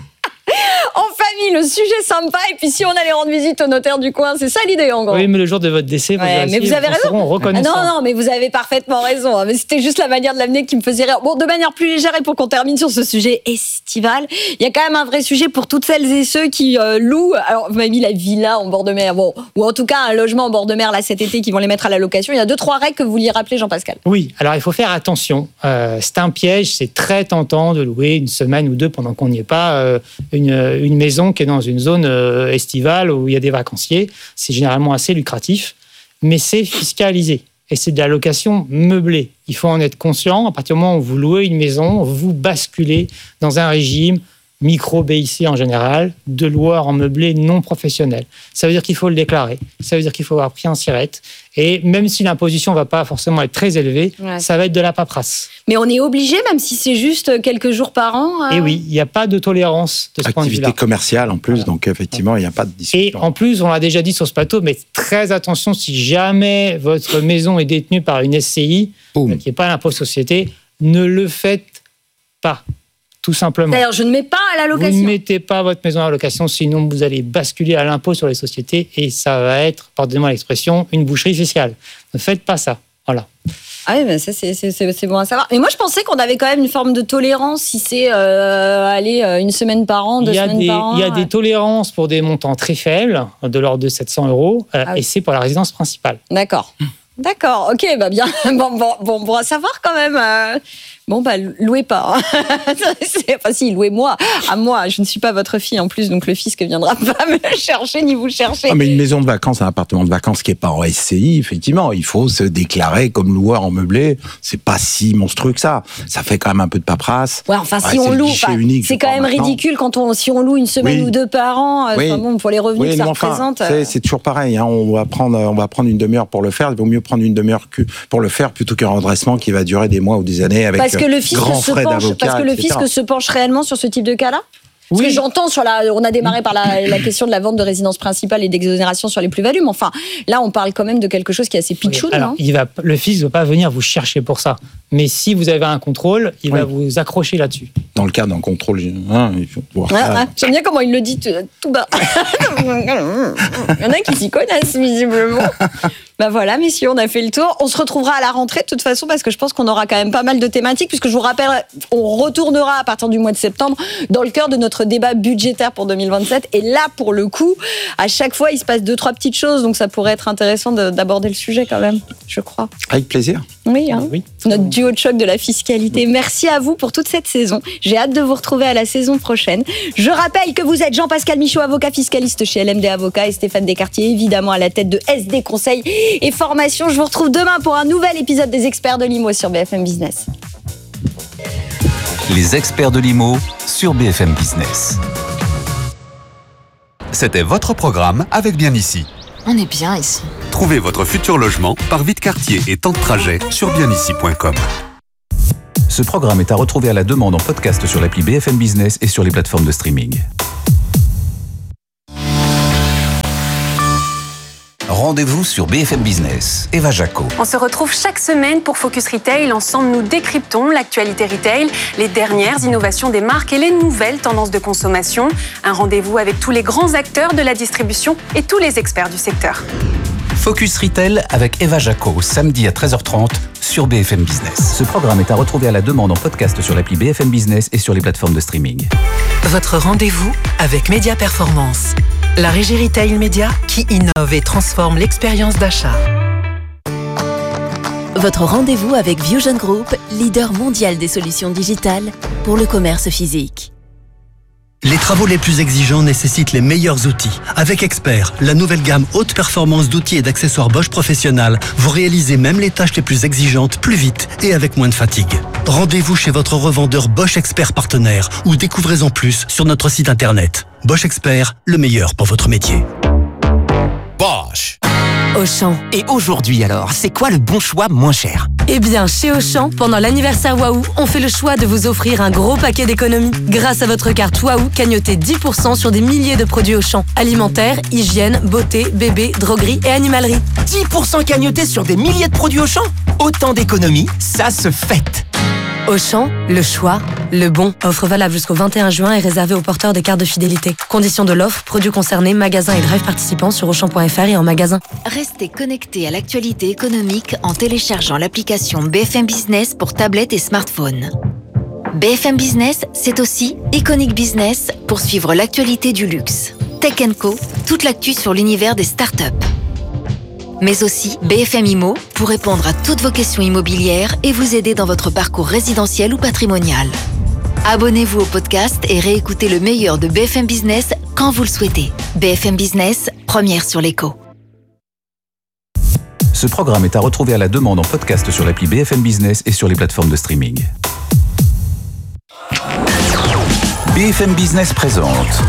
En famille, le sujet sympa, et puis si on allait rendre visite au notaire du coin, c'est ça l'idée en gros. Oui, mais le jour de votre décès, vous, ouais, mais vous avez raison. Ah non, non, mais vous avez parfaitement raison. Mais c'était juste la manière de l'amener qui me faisait rire. Bon, de manière plus légère, et pour qu'on termine sur ce sujet estival, il y a quand même un vrai sujet pour toutes celles et ceux qui euh, louent. Alors, vous m'avez mis la villa en bord de mer, bon, ou en tout cas un logement en bord de mer là cet été qui vont les mettre à la location. Il y a deux, trois règles que vous vouliez rappeler, Jean-Pascal. Oui, alors il faut faire attention. Euh, c'est un piège, c'est très tentant de louer une semaine ou deux pendant qu'on n'y est pas euh, une, une maison qui est dans une zone euh, estivale où il y a des vacanciers. C'est généralement assez lucratif, mais c'est fiscalisé. Et c'est de la location meublée. Il faut en être conscient. À partir du moment où vous louez une maison, vous basculez dans un régime micro-B I C en général, de loueur en meublé non professionnel. Ça veut dire qu'il faut le déclarer. Ça veut dire qu'il faut avoir pris un SIRET. Et même si l'imposition ne va pas forcément être très élevée, ouais. ça va être de la paperasse. Mais on est obligé, même si c'est juste quelques jours par an. Euh... Et oui, il n'y a pas de tolérance de ce point de vue-là. Activité commerciale en plus, voilà. Donc effectivement, il n'y a pas de discussion. Et en plus, on l'a déjà dit sur ce plateau, mais très attention, si jamais votre maison est détenue par une S C I, Boum. qui n'est pas l'impôt société, ne le faites pas. Tout simplement. D'ailleurs, je ne mets pas à la location. Vous ne mettez pas votre maison à la location, sinon vous allez basculer à l'impôt sur les sociétés et ça va être, pardonnez-moi l'expression, une boucherie fiscale. Ne faites pas ça. Voilà. Ah oui, ben ça, c'est, c'est, c'est bon à savoir. Mais moi, je pensais qu'on avait quand même une forme de tolérance si c'est euh, aller une semaine par an, deux semaines des, par an. Il y a des tolérances pour des montants très faibles, de l'ordre de sept cents euros, euh, ah oui. et c'est pour la résidence principale. D'accord. D'accord, ok, bah bien. Bon, bon, bon, bon à savoir quand même. Euh... Bon, bah, louez pas. Hein. C'est, enfin, si, louez-moi. À moi, je ne suis pas votre fille en plus, donc le fisc ne viendra pas me chercher ni vous chercher. Ah, mais une maison de vacances, un appartement de vacances qui n'est pas en S C I, effectivement, il faut se déclarer comme loueur en meublé. C'est pas si monstrueux que ça. Ça fait quand même un peu de paperasse. Ouais, enfin, si ouais, on loue, enfin, unique, c'est quand même maintenant. ridicule quand on, si on loue une semaine oui. ou deux par an. Oui. Enfin, bon, pour les revenus oui, que ça enfin, représente. C'est, c'est toujours pareil. Hein. On va prendre, on va prendre une demi-heure pour le faire. Il vaut mieux prendre une demi-heure que pour le faire plutôt qu'un redressement qui va durer des mois ou des années avec Parce que le fisc grand se frais penche, d'avocat, parce que le et cetera. fisc se penche réellement sur ce type de cas-là. Parce que j'entends sur la, on a démarré par la, la question de la vente de résidence principale et d'exonération sur les plus-values, mais enfin, là, on parle quand même de quelque chose qui est assez pitchoun. Oui, alors, il va, le fisc ne va pas venir vous chercher pour ça. Mais si vous avez un contrôle, il oui. va vous accrocher là-dessus. Dans le cas d'un contrôle, hein, il faut voir. Ah, ah, j'aime bien comment il le dit tout bas. Il y en a qui s'y connaissent, visiblement. Ben voilà, messieurs, on a fait le tour. On se retrouvera à la rentrée, de toute façon, parce que je pense qu'on aura quand même pas mal de thématiques, puisque je vous rappelle, on retournera à partir du mois de septembre dans le cœur de notre débat budgétaire pour deux mille vingt-sept. Et là, pour le coup, à chaque fois, il se passe deux, trois petites choses, donc ça pourrait être intéressant de, d'aborder le sujet quand même, je crois. Avec plaisir. Oui, hein. oui. Notre duo de choc de la fiscalité. Merci à vous pour toute cette saison. J'ai hâte de vous retrouver à la saison prochaine. Je rappelle que vous êtes Jean-Pascal Michaud, avocat fiscaliste chez L M D Avocats, et Stéphane Descartier, évidemment, à la tête de S D Conseil et Formation. Je vous retrouve demain pour un nouvel épisode des Experts de l'I M O sur B F M Business. Les Experts de l'I M O sur B F M Business. C'était votre programme avec Bien Ici. On est bien ici. Trouvez votre futur logement par vie de quartier et temps de trajet sur bien ici point com. Ce programme est à retrouver à la demande en podcast sur l'appli B F M Business et sur les plateformes de streaming. Rendez-vous sur B F M Business. Eva Jaco. On se retrouve chaque semaine pour Focus Retail. Ensemble, nous décryptons l'actualité retail, les dernières innovations des marques et les nouvelles tendances de consommation. Un rendez-vous avec tous les grands acteurs de la distribution et tous les experts du secteur. Focus Retail avec Eva Jaco, samedi à treize heures trente sur B F M Business. Ce programme est à retrouver à la demande en podcast sur l'appli B F M Business et sur les plateformes de streaming. Votre rendez-vous avec Média Performance, la régie retail média qui innove et transforme l'expérience d'achat. Votre rendez-vous avec Vusion Group, leader mondial des solutions digitales pour le commerce physique. Les travaux les plus exigeants nécessitent les meilleurs outils. Avec Expert, la nouvelle gamme haute performance d'outils et d'accessoires Bosch Professionnal, vous réalisez même les tâches les plus exigeantes plus vite et avec moins de fatigue. Rendez-vous chez votre revendeur Bosch Expert partenaire ou découvrez-en plus sur notre site internet. Bosch Expert, le meilleur pour votre métier. Bosch. Auchan. Et aujourd'hui alors, c'est quoi le bon choix moins cher ? Eh bien, chez Auchan, pendant l'anniversaire Waouh, on fait le choix de vous offrir un gros paquet d'économies. Grâce à votre carte Waouh, cagnotez dix pour cent sur des milliers de produits Auchan. Alimentaire, hygiène, beauté, bébé, droguerie et animalerie. dix pour cent cagnotés sur des milliers de produits Auchan ? Autant d'économies, ça se fête. Auchan, le choix, le bon. Offre valable jusqu'au vingt et un juin et réservée aux porteurs des cartes de fidélité. Conditions de l'offre, produits concernés, magasins et drive participants sur auchan point f r et en magasin. Restez connectés à l'actualité économique en téléchargeant l'application B F M Business pour tablette et smartphone. B F M Business, c'est aussi Iconic Business pour suivre l'actualité du luxe. Tech and Co, toute l'actu sur l'univers des startups. Mais aussi B F M Immo pour répondre à toutes vos questions immobilières et vous aider dans votre parcours résidentiel ou patrimonial. Abonnez-vous au podcast et réécoutez le meilleur de B F M Business quand vous le souhaitez. B F M Business, première sur l'écho. Ce programme est à retrouver à la demande en podcast sur l'appli B F M Business et sur les plateformes de streaming. B F M Business présente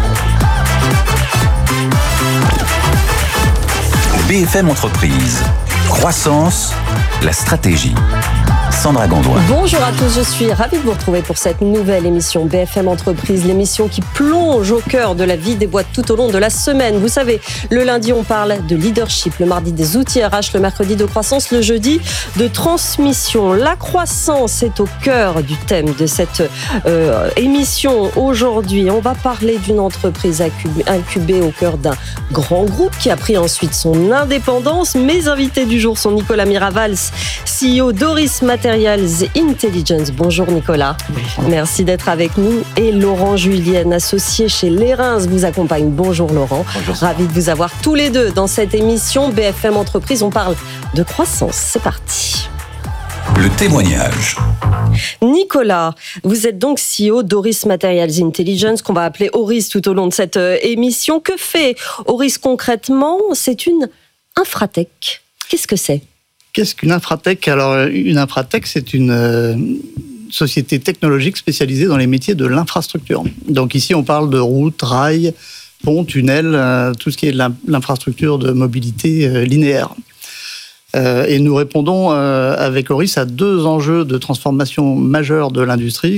B F M Entreprise. Croissance, la stratégie. Sandra Gandoin. Bonjour à tous, je suis ravie de vous retrouver pour cette nouvelle émission B F M Entreprise, l'émission qui plonge au cœur de la vie des boîtes tout au long de la semaine. Vous savez, le lundi, on parle de leadership, le mardi des outils R H, le mercredi de croissance, le jeudi de transmission. La croissance est au cœur du thème de cette euh, émission. Aujourd'hui, on va parler d'une entreprise incubée au cœur d'un grand groupe qui a pris ensuite son indépendance. Mes invités du jour sont Nicolas Miravals, C E O d'Auris Materials Intelligence. Bonjour Nicolas. Oui. Merci d'être avec nous. Et Laurent Julienne, associé chez Lérins, vous accompagne. Bonjour Laurent. Bonjour. Ravi de vous avoir tous les deux dans cette émission B F M Entreprise. On parle de croissance. C'est parti. Le témoignage. Nicolas, vous êtes donc C E O d'Auris Materials Intelligence, qu'on va appeler Auris tout au long de cette émission. Que fait Auris concrètement ? C'est une infratech. Qu'est-ce que c'est ? Qu'est-ce qu'une infratech ? Alors, une infratech, c'est une euh, société technologique spécialisée dans les métiers de l'infrastructure. Donc ici, on parle de routes, rails, ponts, tunnels, euh, tout ce qui est de l'infrastructure de mobilité euh, linéaire. Euh, et nous répondons euh, avec Auris à deux enjeux de transformation majeure de l'industrie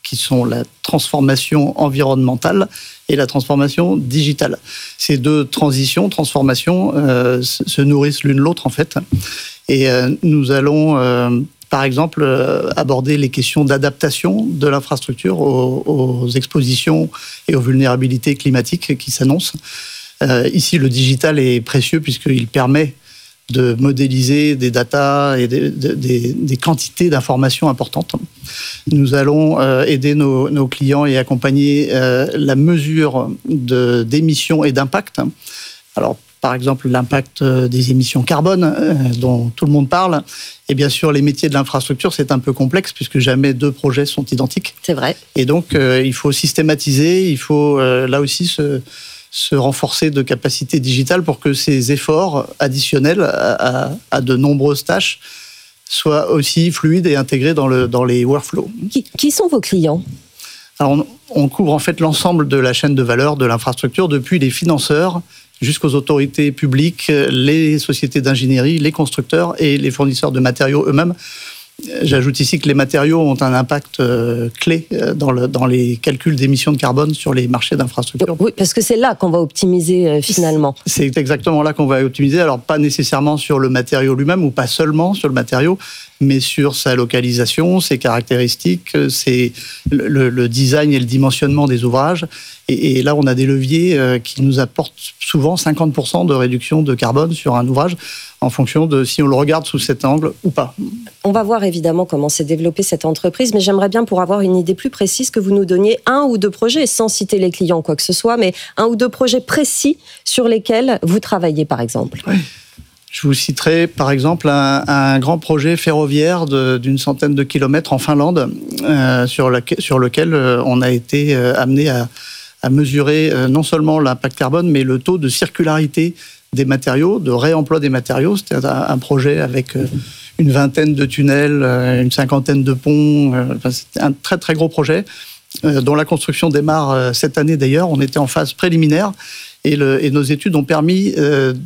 qui sont la transformation environnementale et la transformation digitale. Ces deux transitions, transformations, euh, se nourrissent l'une l'autre en fait. Et euh, nous allons, euh, par exemple, euh, aborder les questions d'adaptation de l'infrastructure aux, aux expositions et aux vulnérabilités climatiques qui s'annoncent. Euh, ici, le digital est précieux puisqu'il permet de modéliser des datas et des, des, des quantités d'informations importantes. Nous allons euh, aider nos, nos clients et accompagner euh, la mesure de, d'émissions et d'impact. Alors, par exemple, l'impact des émissions carbone euh, dont tout le monde parle. Et bien sûr, les métiers de l'infrastructure, c'est un peu complexe puisque jamais deux projets sont identiques. C'est vrai. Et donc, euh, il faut systématiser, il faut euh, là aussi se... se renforcer de capacités digitales pour que ces efforts additionnels à, à, à de nombreuses tâches soient aussi fluides et intégrés dans, le, dans les workflows. Qui, qui sont vos clients ? Alors on, on couvre en fait l'ensemble de la chaîne de valeur de l'infrastructure, depuis les financeurs jusqu'aux autorités publiques, les sociétés d'ingénierie, les constructeurs et les fournisseurs de matériaux eux-mêmes. J'ajoute ici que les matériaux ont un impact euh, clé dans, le, dans les calculs d'émissions de carbone sur les marchés d'infrastructure. Oui, parce que c'est là qu'on va optimiser euh, finalement. C'est exactement là qu'on va optimiser. Alors, pas nécessairement sur le matériau lui-même, ou pas seulement sur le matériau, mais sur sa localisation, ses caractéristiques, ses, le, le design et le dimensionnement des ouvrages. Et, et là, on a des leviers euh, qui nous apportent souvent cinquante pour cent de réduction de carbone sur un ouvrage, en fonction de si on le regarde sous cet angle ou pas. On va voir évidemment comment s'est développée cette entreprise, mais j'aimerais bien, pour avoir une idée plus précise, que vous nous donniez un ou deux projets, sans citer les clients ou quoi que ce soit, mais un ou deux projets précis sur lesquels vous travaillez, par exemple. Oui. Je vous citerai par exemple un, un grand projet ferroviaire de, d'une centaine de kilomètres en Finlande, euh, sur, la, sur lequel euh, on a été euh, amené à, à mesurer euh, non seulement l'impact carbone, mais le taux de circularité des matériaux, de réemploi des matériaux. C'était un, un projet avec euh, une vingtaine de tunnels, euh, une cinquantaine de ponts. Euh, enfin, c'était un très très gros projet euh, dont la construction démarre euh, cette année d'ailleurs. On était en phase préliminaire et, le, et nos études ont permis euh,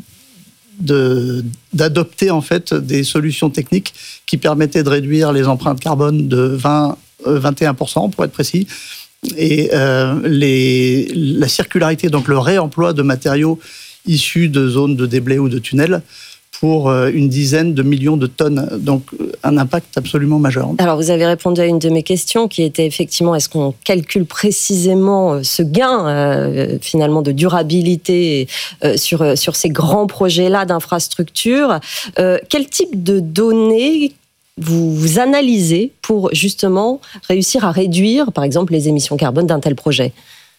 De, d'adopter en fait des solutions techniques qui permettaient de réduire les empreintes carbone de vingt, vingt et un pour cent pour être précis, et euh, les, la circularité, donc le réemploi de matériaux issus de zones de déblais ou de tunnels pour une dizaine de millions de tonnes, donc un impact absolument majeur. Alors vous avez répondu à une de mes questions qui était effectivement, est-ce qu'on calcule précisément ce gain euh, finalement de durabilité euh, sur, sur ces grands projets-là d'infrastructure. euh, Quel type de données vous, vous analysez pour justement réussir à réduire par exemple les émissions carbone d'un tel projet ?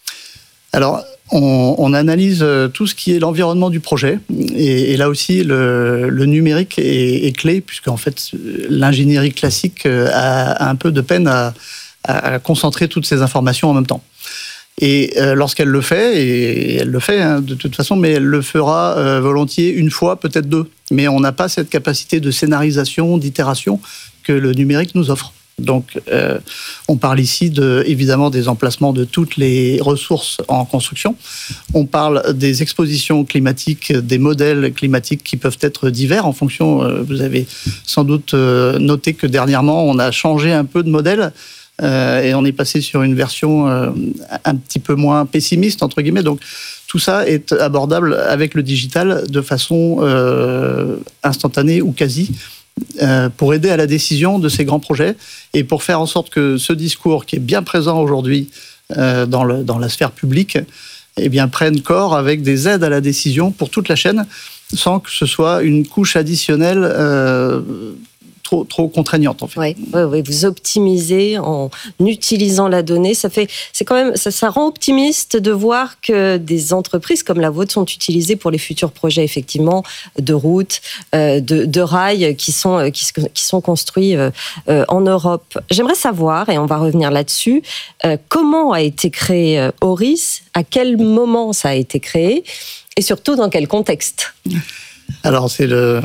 Alors, on, on analyse tout ce qui est l'environnement du projet. Et, et là aussi, le, le numérique est, est clé, puisqu'en fait, l'ingénierie classique a, a un peu de peine à, à concentrer toutes ces informations en même temps. Et euh, lorsqu'elle le fait, et elle le fait hein, de toute façon, mais elle le fera euh, volontiers une fois, peut-être deux. Mais on n'a pas cette capacité de scénarisation, d'itération que le numérique nous offre. Donc, euh, on parle ici de, évidemment des emplacements de toutes les ressources en construction. On parle des expositions climatiques, des modèles climatiques qui peuvent être divers en fonction. Euh, vous avez sans doute euh, noté que dernièrement, on a changé un peu de modèle euh, et on est passé sur une version euh, un petit peu moins pessimiste entre guillemets. Donc, tout ça est abordable avec le digital de façon euh, instantanée ou quasi, pour aider à la décision de ces grands projets et pour faire en sorte que ce discours qui est bien présent aujourd'hui euh, dans, le, dans la sphère publique eh bien, prenne corps avec des aides à la décision pour toute la chaîne sans que ce soit une couche additionnelle euh, trop, trop contraignante en fait. Oui, oui, oui, vous optimisez en utilisant la donnée. Ça fait, c'est quand même, ça, ça rend optimiste de voir que des entreprises comme la vôtre sont utilisées pour les futurs projets effectivement de routes, euh, de, de rails qui sont qui, qui sont construits euh, euh, en Europe. J'aimerais savoir, et on va revenir là-dessus, euh, comment a été créé euh, Auris, à quel moment ça a été créé, et surtout dans quel contexte. Alors, c'est le,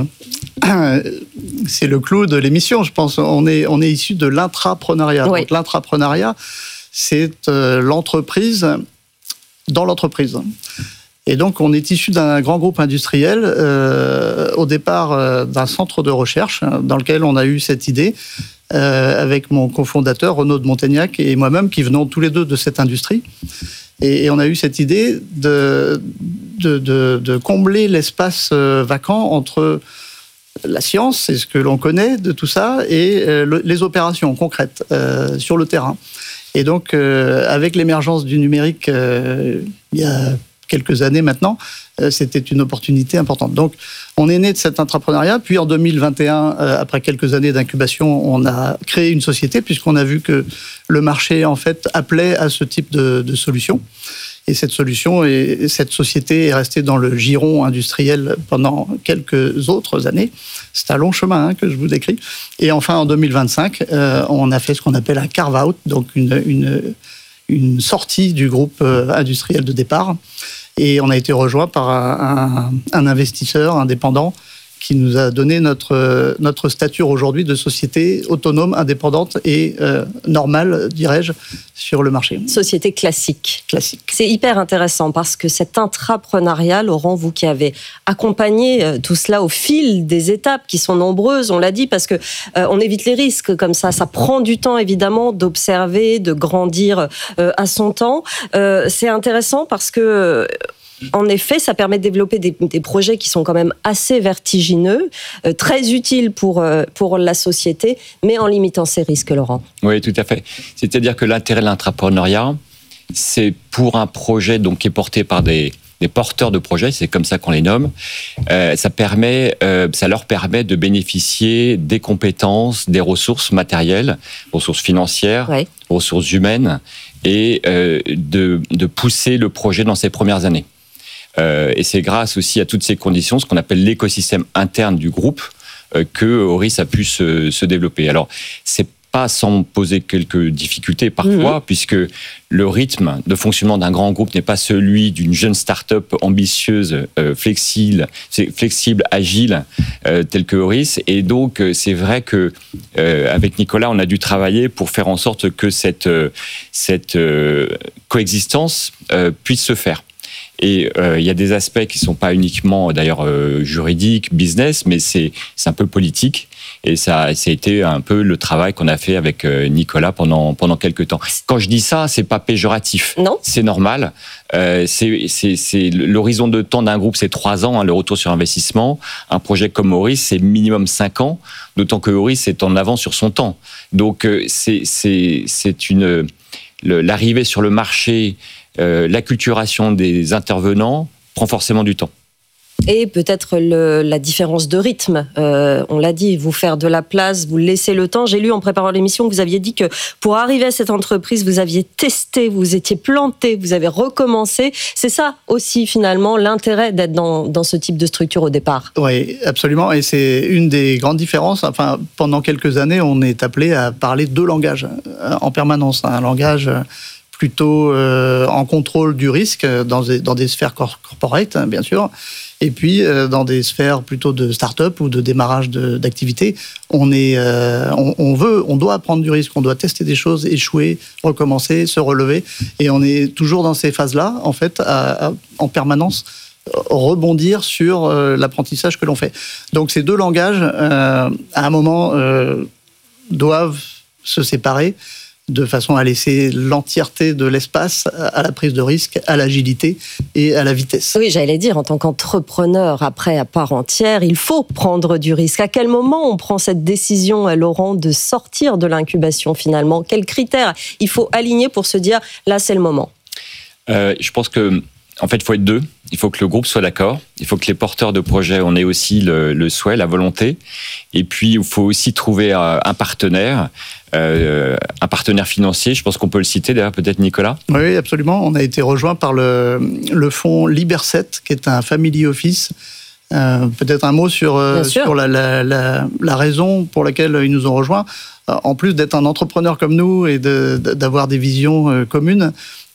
c'est le clou de l'émission, je pense. On est, on est issu de l'intrapreneuriat. Oui. Donc, l'intrapreneuriat, c'est euh, l'entreprise dans l'entreprise. Et donc, on est issu d'un grand groupe industriel, euh, au départ euh, d'un centre de recherche dans lequel on a eu cette idée euh, avec mon cofondateur Renaud de Montaignac et moi-même, qui venons tous les deux de cette industrie. Et, et on a eu cette idée de, de, de, de combler l'espace euh, vacant entre la science, c'est ce que l'on connaît de tout ça, et euh, le, les opérations concrètes euh, sur le terrain. Et donc, euh, avec l'émergence du numérique euh, il y a quelques années maintenant, euh, c'était une opportunité importante. Donc, on est né de cet entrepreneuriat. Puis en deux mille vingt et un, euh, après quelques années d'incubation, on a créé une société puisqu'on a vu que le marché, en fait, appelait à ce type de, de solution. Et cette solution, et cette société est restée dans le giron industriel pendant quelques autres années. C'est un long chemin hein, que je vous décris. Et enfin, en deux mille vingt-cinq, euh, on a fait ce qu'on appelle un carve-out, donc une, une, une sortie du groupe euh, industriel de départ. Et on a été rejoint par un, un, un investisseur indépendant qui nous a donné notre, notre stature aujourd'hui de société autonome, indépendante et euh, normale, dirais-je, sur le marché. Société classique. Classique. C'est hyper intéressant parce que cet intrapreneuriat, Laurent, vous qui avez accompagné tout cela au fil des étapes qui sont nombreuses, on l'a dit, parce que euh, on évite les risques comme ça. Ça prend du temps, évidemment, d'observer, de grandir euh, à son temps. Euh, c'est intéressant parce que... En effet, ça permet de développer des, des projets qui sont quand même assez vertigineux, euh, très utiles pour, euh, pour la société, mais en limitant ces risques, Laurent. Oui, tout à fait. C'est-à-dire que l'intérêt de l'intrapreneuriat, c'est pour un projet donc, qui est porté par des, des porteurs de projets, c'est comme ça qu'on les nomme, euh, ça, permet, euh, ça leur permet de bénéficier des compétences, des ressources matérielles, ressources financières, ouais. ressources humaines, et euh, de, de pousser le projet dans ses premières années. Euh, et c'est grâce aussi à toutes ces conditions, ce qu'on appelle l'écosystème interne du groupe, euh, que Auris a pu se, se développer. Alors, c'est pas sans poser quelques difficultés parfois, mmh. puisque le rythme de fonctionnement d'un grand groupe n'est pas celui d'une jeune start-up ambitieuse, euh, flexible, flexible, agile, euh, telle que Auris. Et donc, c'est vrai que euh, avec Nicolas, on a dû travailler pour faire en sorte que cette, euh, cette euh, coexistence euh, puisse se faire. Et euh, il y a des aspects qui ne sont pas uniquement d'ailleurs euh, juridiques, business, mais c'est, c'est un peu politique. Et ça, ça a été un peu le travail qu'on a fait avec euh, Nicolas pendant, pendant quelques temps. Quand je dis ça, ce n'est pas péjoratif. Non. C'est normal. Euh, c'est, c'est, c'est, l'horizon de temps d'un groupe, c'est trois ans, hein, le retour sur investissement. Un projet comme Auris, c'est minimum cinq ans, d'autant que Auris est en avance sur son temps. Donc, euh, c'est, c'est, c'est une, le, l'arrivée sur le marché... Euh, l'acculturation des intervenants prend forcément du temps. Et peut-être le, la différence de rythme. Euh, on l'a dit, vous faire de la place, vous laisser le temps. J'ai lu en préparant l'émission que vous aviez dit que pour arriver à cette entreprise, vous aviez testé, vous étiez planté, vous avez recommencé. C'est ça aussi finalement l'intérêt d'être dans, dans ce type de structure au départ. Oui, absolument. Et c'est une des grandes différences. Enfin, pendant quelques années, on est appelé à parler deux langages en permanence. Un langage... plutôt euh, en contrôle du risque dans des, dans des sphères corporate, hein, bien sûr, et puis euh, dans des sphères plutôt de start-up ou de démarrage de, d'activité, on, est, euh, on, on veut, on doit prendre du risque, on doit tester des choses, échouer, recommencer, se relever, et on est toujours dans ces phases-là, en fait, à, à, en permanence, rebondir sur euh, l'apprentissage que l'on fait. Donc ces deux langages, euh, à un moment, euh, doivent se séparer, de façon à laisser l'entièreté de l'espace à la prise de risque, à l'agilité et à la vitesse. Oui, j'allais dire, en tant qu'entrepreneur, après, à part entière, il faut prendre du risque. À quel moment on prend cette décision, Laurent, de sortir de l'incubation finalement ? Quels critères il faut aligner pour se dire, là, c'est le moment ? euh, Je pense que En fait, il faut être deux. Il faut que le groupe soit d'accord. Il faut que les porteurs de projets en aient aussi le, le souhait, la volonté. Et puis, il faut aussi trouver un partenaire, euh, un partenaire financier. Je pense qu'on peut le citer, d'ailleurs, peut-être Nicolas. Oui, absolument. On a été rejoint par le, le fonds Liberset, qui est un family office. Euh, peut-être un mot sur, euh, sur la, la, la, la raison pour laquelle ils nous ont rejoints. En plus d'être un entrepreneur comme nous et de, d'avoir des visions communes,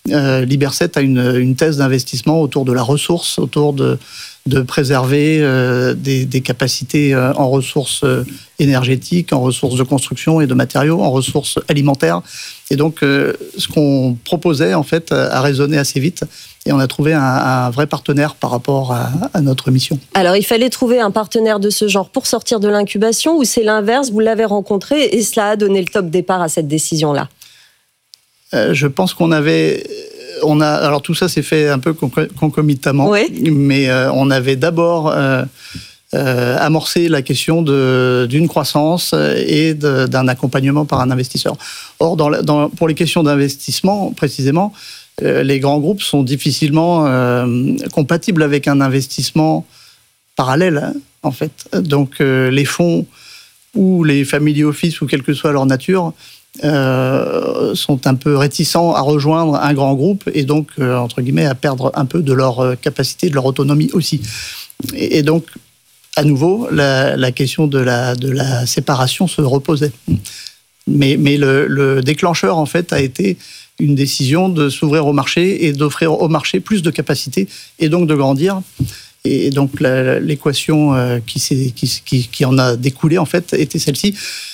Euh, Liberset a une, une thèse d'investissement autour de la ressource, autour de, de préserver euh, des, des capacités euh, en ressources euh, énergétiques, en ressources de construction et de matériaux, en ressources alimentaires. Et donc, euh, ce qu'on proposait, en fait, a résonné assez vite. Et on a trouvé un, un vrai partenaire par rapport à, à notre mission. Alors, il fallait trouver un partenaire de ce genre pour sortir de l'incubation, ou c'est l'inverse, vous l'avez rencontré et cela a donné le top départ à cette décision-là? euh, Je pense qu'on avait... On a, alors tout ça s'est fait un peu concomitamment, oui. mais euh, on avait d'abord euh, euh, amorcé la question de, d'une croissance et de, d'un accompagnement par un investisseur. Or, dans, dans, pour les questions d'investissement, précisément, euh, les grands groupes sont difficilement euh, compatibles avec un investissement parallèle, en fait. Donc, euh, les fonds ou les family office, ou quelle que soit leur nature, Euh, sont un peu réticents à rejoindre un grand groupe et donc, euh, entre guillemets, à perdre un peu de leur capacité, de leur autonomie aussi. Et, et donc, à nouveau, la, la question de la, de la séparation se reposait. Mais, mais le, le déclencheur, en fait, a été une décision de s'ouvrir au marché et d'offrir au marché plus de capacités et donc de grandir. Et donc, la, l'équation qui, s'est, qui, qui, qui en a découlé, en fait, était celle-ci.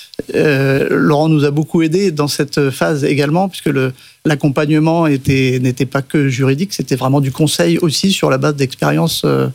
Euh, Laurent nous a beaucoup aidé dans cette phase également, puisque le, l'accompagnement était, n'était pas que juridique, c'était vraiment du conseil aussi sur la base d'expériences, euh,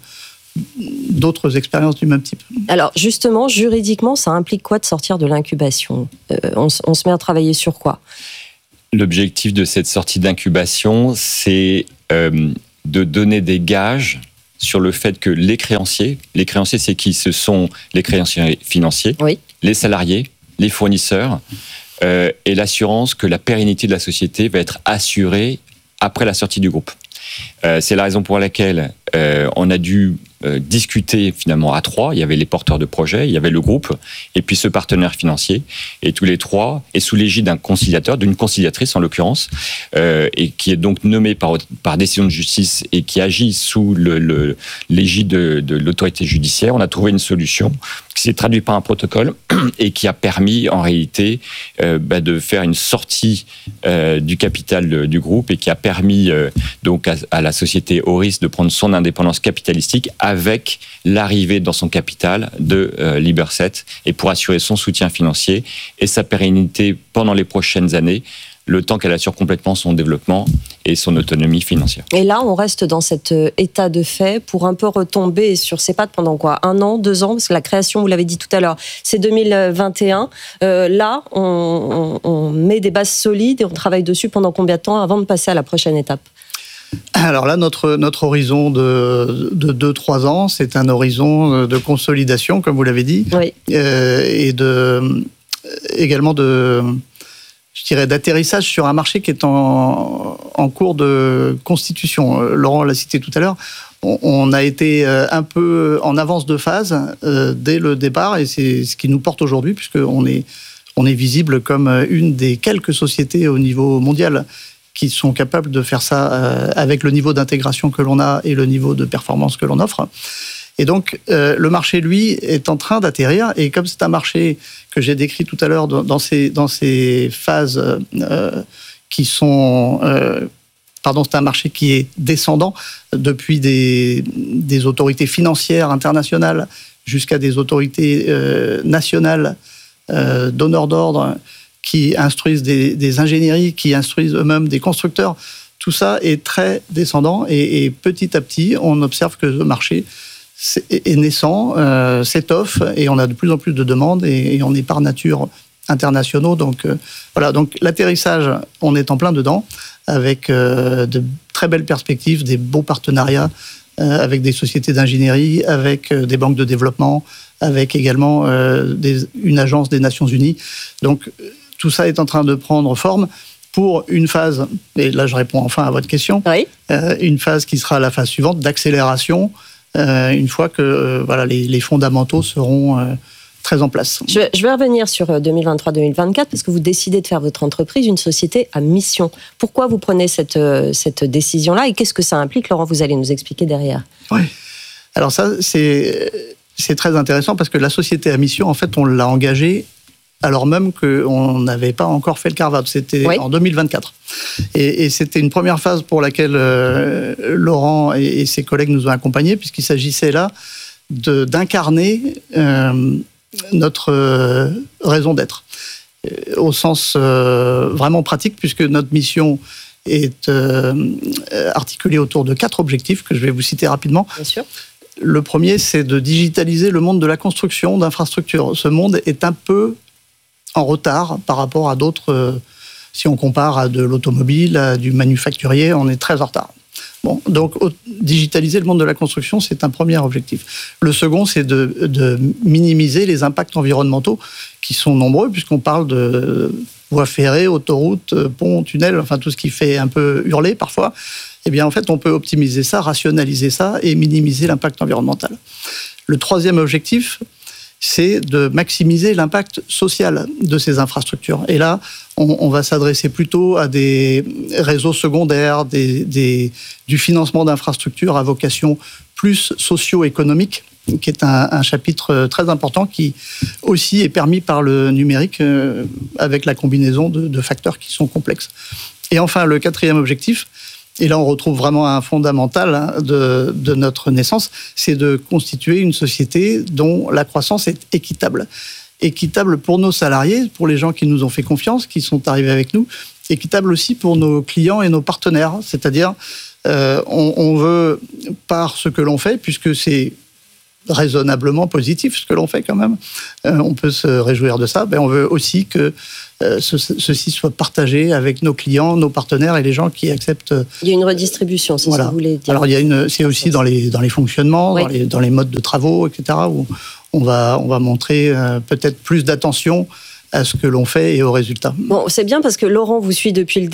d'autres expériences du même type. Alors justement, juridiquement, ça implique quoi de sortir de l'incubation? euh, on, on se met à travailler sur quoi? L'objectif de cette sortie d'incubation, c'est euh, de donner des gages sur le fait que les créanciers, les créanciers c'est qui? Ce sont les créanciers financiers, oui. Les salariés, les fournisseurs, euh, et l'assurance que la pérennité de la société va être assurée après la sortie du groupe. Euh, c'est la raison pour laquelle euh, on a dû euh, discuter finalement à trois. Il y avait les porteurs de projets, il y avait le groupe, et puis ce partenaire financier. Et tous les trois, et sous l'égide d'un conciliateur, d'une conciliatrice en l'occurrence, euh, et qui est donc nommé par, par décision de justice et qui agit sous le, le, l'égide de, de l'autorité judiciaire, on a trouvé une solution qui s'est traduite par un protocole et qui a permis en réalité euh, bah, de faire une sortie euh, du capital de, du groupe et qui a permis euh, donc à, à la société Auris de prendre son indépendance capitalistique avec l'arrivée dans son capital de euh, Liberset et pour assurer son soutien financier et sa pérennité pendant les prochaines années, le temps qu'elle assure complètement son développement et son autonomie financière. Et là, on reste dans cet état de fait pour un peu retomber sur ses pattes pendant quoi? Un an, deux ans? Parce que la création, vous l'avez dit tout à l'heure, c'est deux mille vingt et un. Euh, là, on, on, on met des bases solides et on travaille dessus pendant combien de temps avant de passer à la prochaine étape? Alors là, notre, notre horizon de, de deux à trois ans, c'est un horizon de consolidation, comme vous l'avez dit, oui. euh, et de, également de... je dirais, d'atterrissage sur un marché qui est en, en cours de constitution. Laurent l'a cité tout à l'heure. On, on a été un peu en avance de phase euh, dès le départ, et c'est ce qui nous porte aujourd'hui, puisqu'on est, on est visible comme une des quelques sociétés au niveau mondial qui sont capables de faire ça euh, avec le niveau d'intégration que l'on a et le niveau de performance que l'on offre. Et donc, euh, le marché, lui, est en train d'atterrir. Et comme c'est un marché que j'ai décrit tout à l'heure dans, dans, ces, dans ces phases euh, qui sont... Euh, pardon, c'est un marché qui est descendant depuis des, des autorités financières internationales jusqu'à des autorités euh, nationales, euh, donneurs d'ordre, qui instruisent des, des ingénieries, qui instruisent eux-mêmes des constructeurs. Tout ça est très descendant. Et, et petit à petit, on observe que ce marché est naissant, euh, s'étoffe, et on a de plus en plus de demandes, et, et on est par nature internationaux. Donc euh, voilà, donc l'atterrissage, on est en plein dedans, avec euh, de très belles perspectives, des beaux partenariats euh, avec des sociétés d'ingénierie, avec euh, des banques de développement, avec également euh, des, une agence des Nations Unies. Donc tout ça est en train de prendre forme pour une phase, et là je réponds enfin à votre question, oui. euh, une phase qui sera la phase suivante d'accélération, Euh, une fois que euh, voilà, les, les fondamentaux seront euh, très en place. Je, je vais revenir sur deux mille vingt-trois deux mille vingt-quatre, parce que vous décidez de faire votre entreprise une société à mission. Pourquoi vous prenez cette, cette décision-là et qu'est-ce que ça implique, Laurent? Vous allez nous expliquer derrière. Oui, alors ça, c'est, c'est très intéressant parce que la société à mission, en fait, on l'a engagée alors même qu'on n'avait pas encore fait le carve-out. C'était oui. en deux mille vingt-quatre. Et, et c'était une première phase pour laquelle euh, Laurent et, et ses collègues nous ont accompagnés, puisqu'il s'agissait là de, d'incarner euh, notre euh, raison d'être, euh, au sens euh, vraiment pratique, puisque notre mission est euh, articulée autour de quatre objectifs que je vais vous citer rapidement. Bien sûr. Le premier, c'est de digitaliser le monde de la construction d'infrastructures. Ce monde est un peu en retard par rapport à d'autres. Euh, si on compare à de l'automobile, à du manufacturier, on est très en retard. Bon, donc digitaliser le monde de la construction, c'est un premier objectif. Le second, c'est de, de minimiser les impacts environnementaux qui sont nombreux, puisqu'on parle de voies ferrées, autoroutes, ponts, tunnels, enfin tout ce qui fait un peu hurler parfois. Eh bien, en fait, on peut optimiser ça, rationaliser ça et minimiser l'impact environnemental. Le troisième objectif, c'est de maximiser l'impact social de ces infrastructures. Et là, on, on va s'adresser plutôt à des réseaux secondaires, des, des, du financement d'infrastructures à vocation plus socio-économique, qui est un, un chapitre très important qui aussi est permis par le numérique euh, avec la combinaison de, de facteurs qui sont complexes. Et enfin, le quatrième objectif, et là on retrouve vraiment un fondamental de, de notre naissance, c'est de constituer une société dont la croissance est équitable. Équitable pour nos salariés, pour les gens qui nous ont fait confiance, qui sont arrivés avec nous, équitable aussi pour nos clients et nos partenaires, c'est-à-dire euh, on, on veut, par ce que l'on fait, puisque c'est raisonnablement positif ce que l'on fait quand même, euh, on peut se réjouir de ça, ben on veut aussi que euh, ce, ceci soit partagé avec nos clients, nos partenaires et les gens qui acceptent. Il y a une redistribution, c'est voilà. Ce que vous voulez dire. Alors il y a une, c'est aussi dans les, dans les fonctionnements, oui. dans, les, dans les modes de travaux, et cetera, où on va, on va montrer euh, peut-être plus d'attention à ce que l'on fait et aux résultats. Bon, c'est bien parce que Laurent vous suit depuis le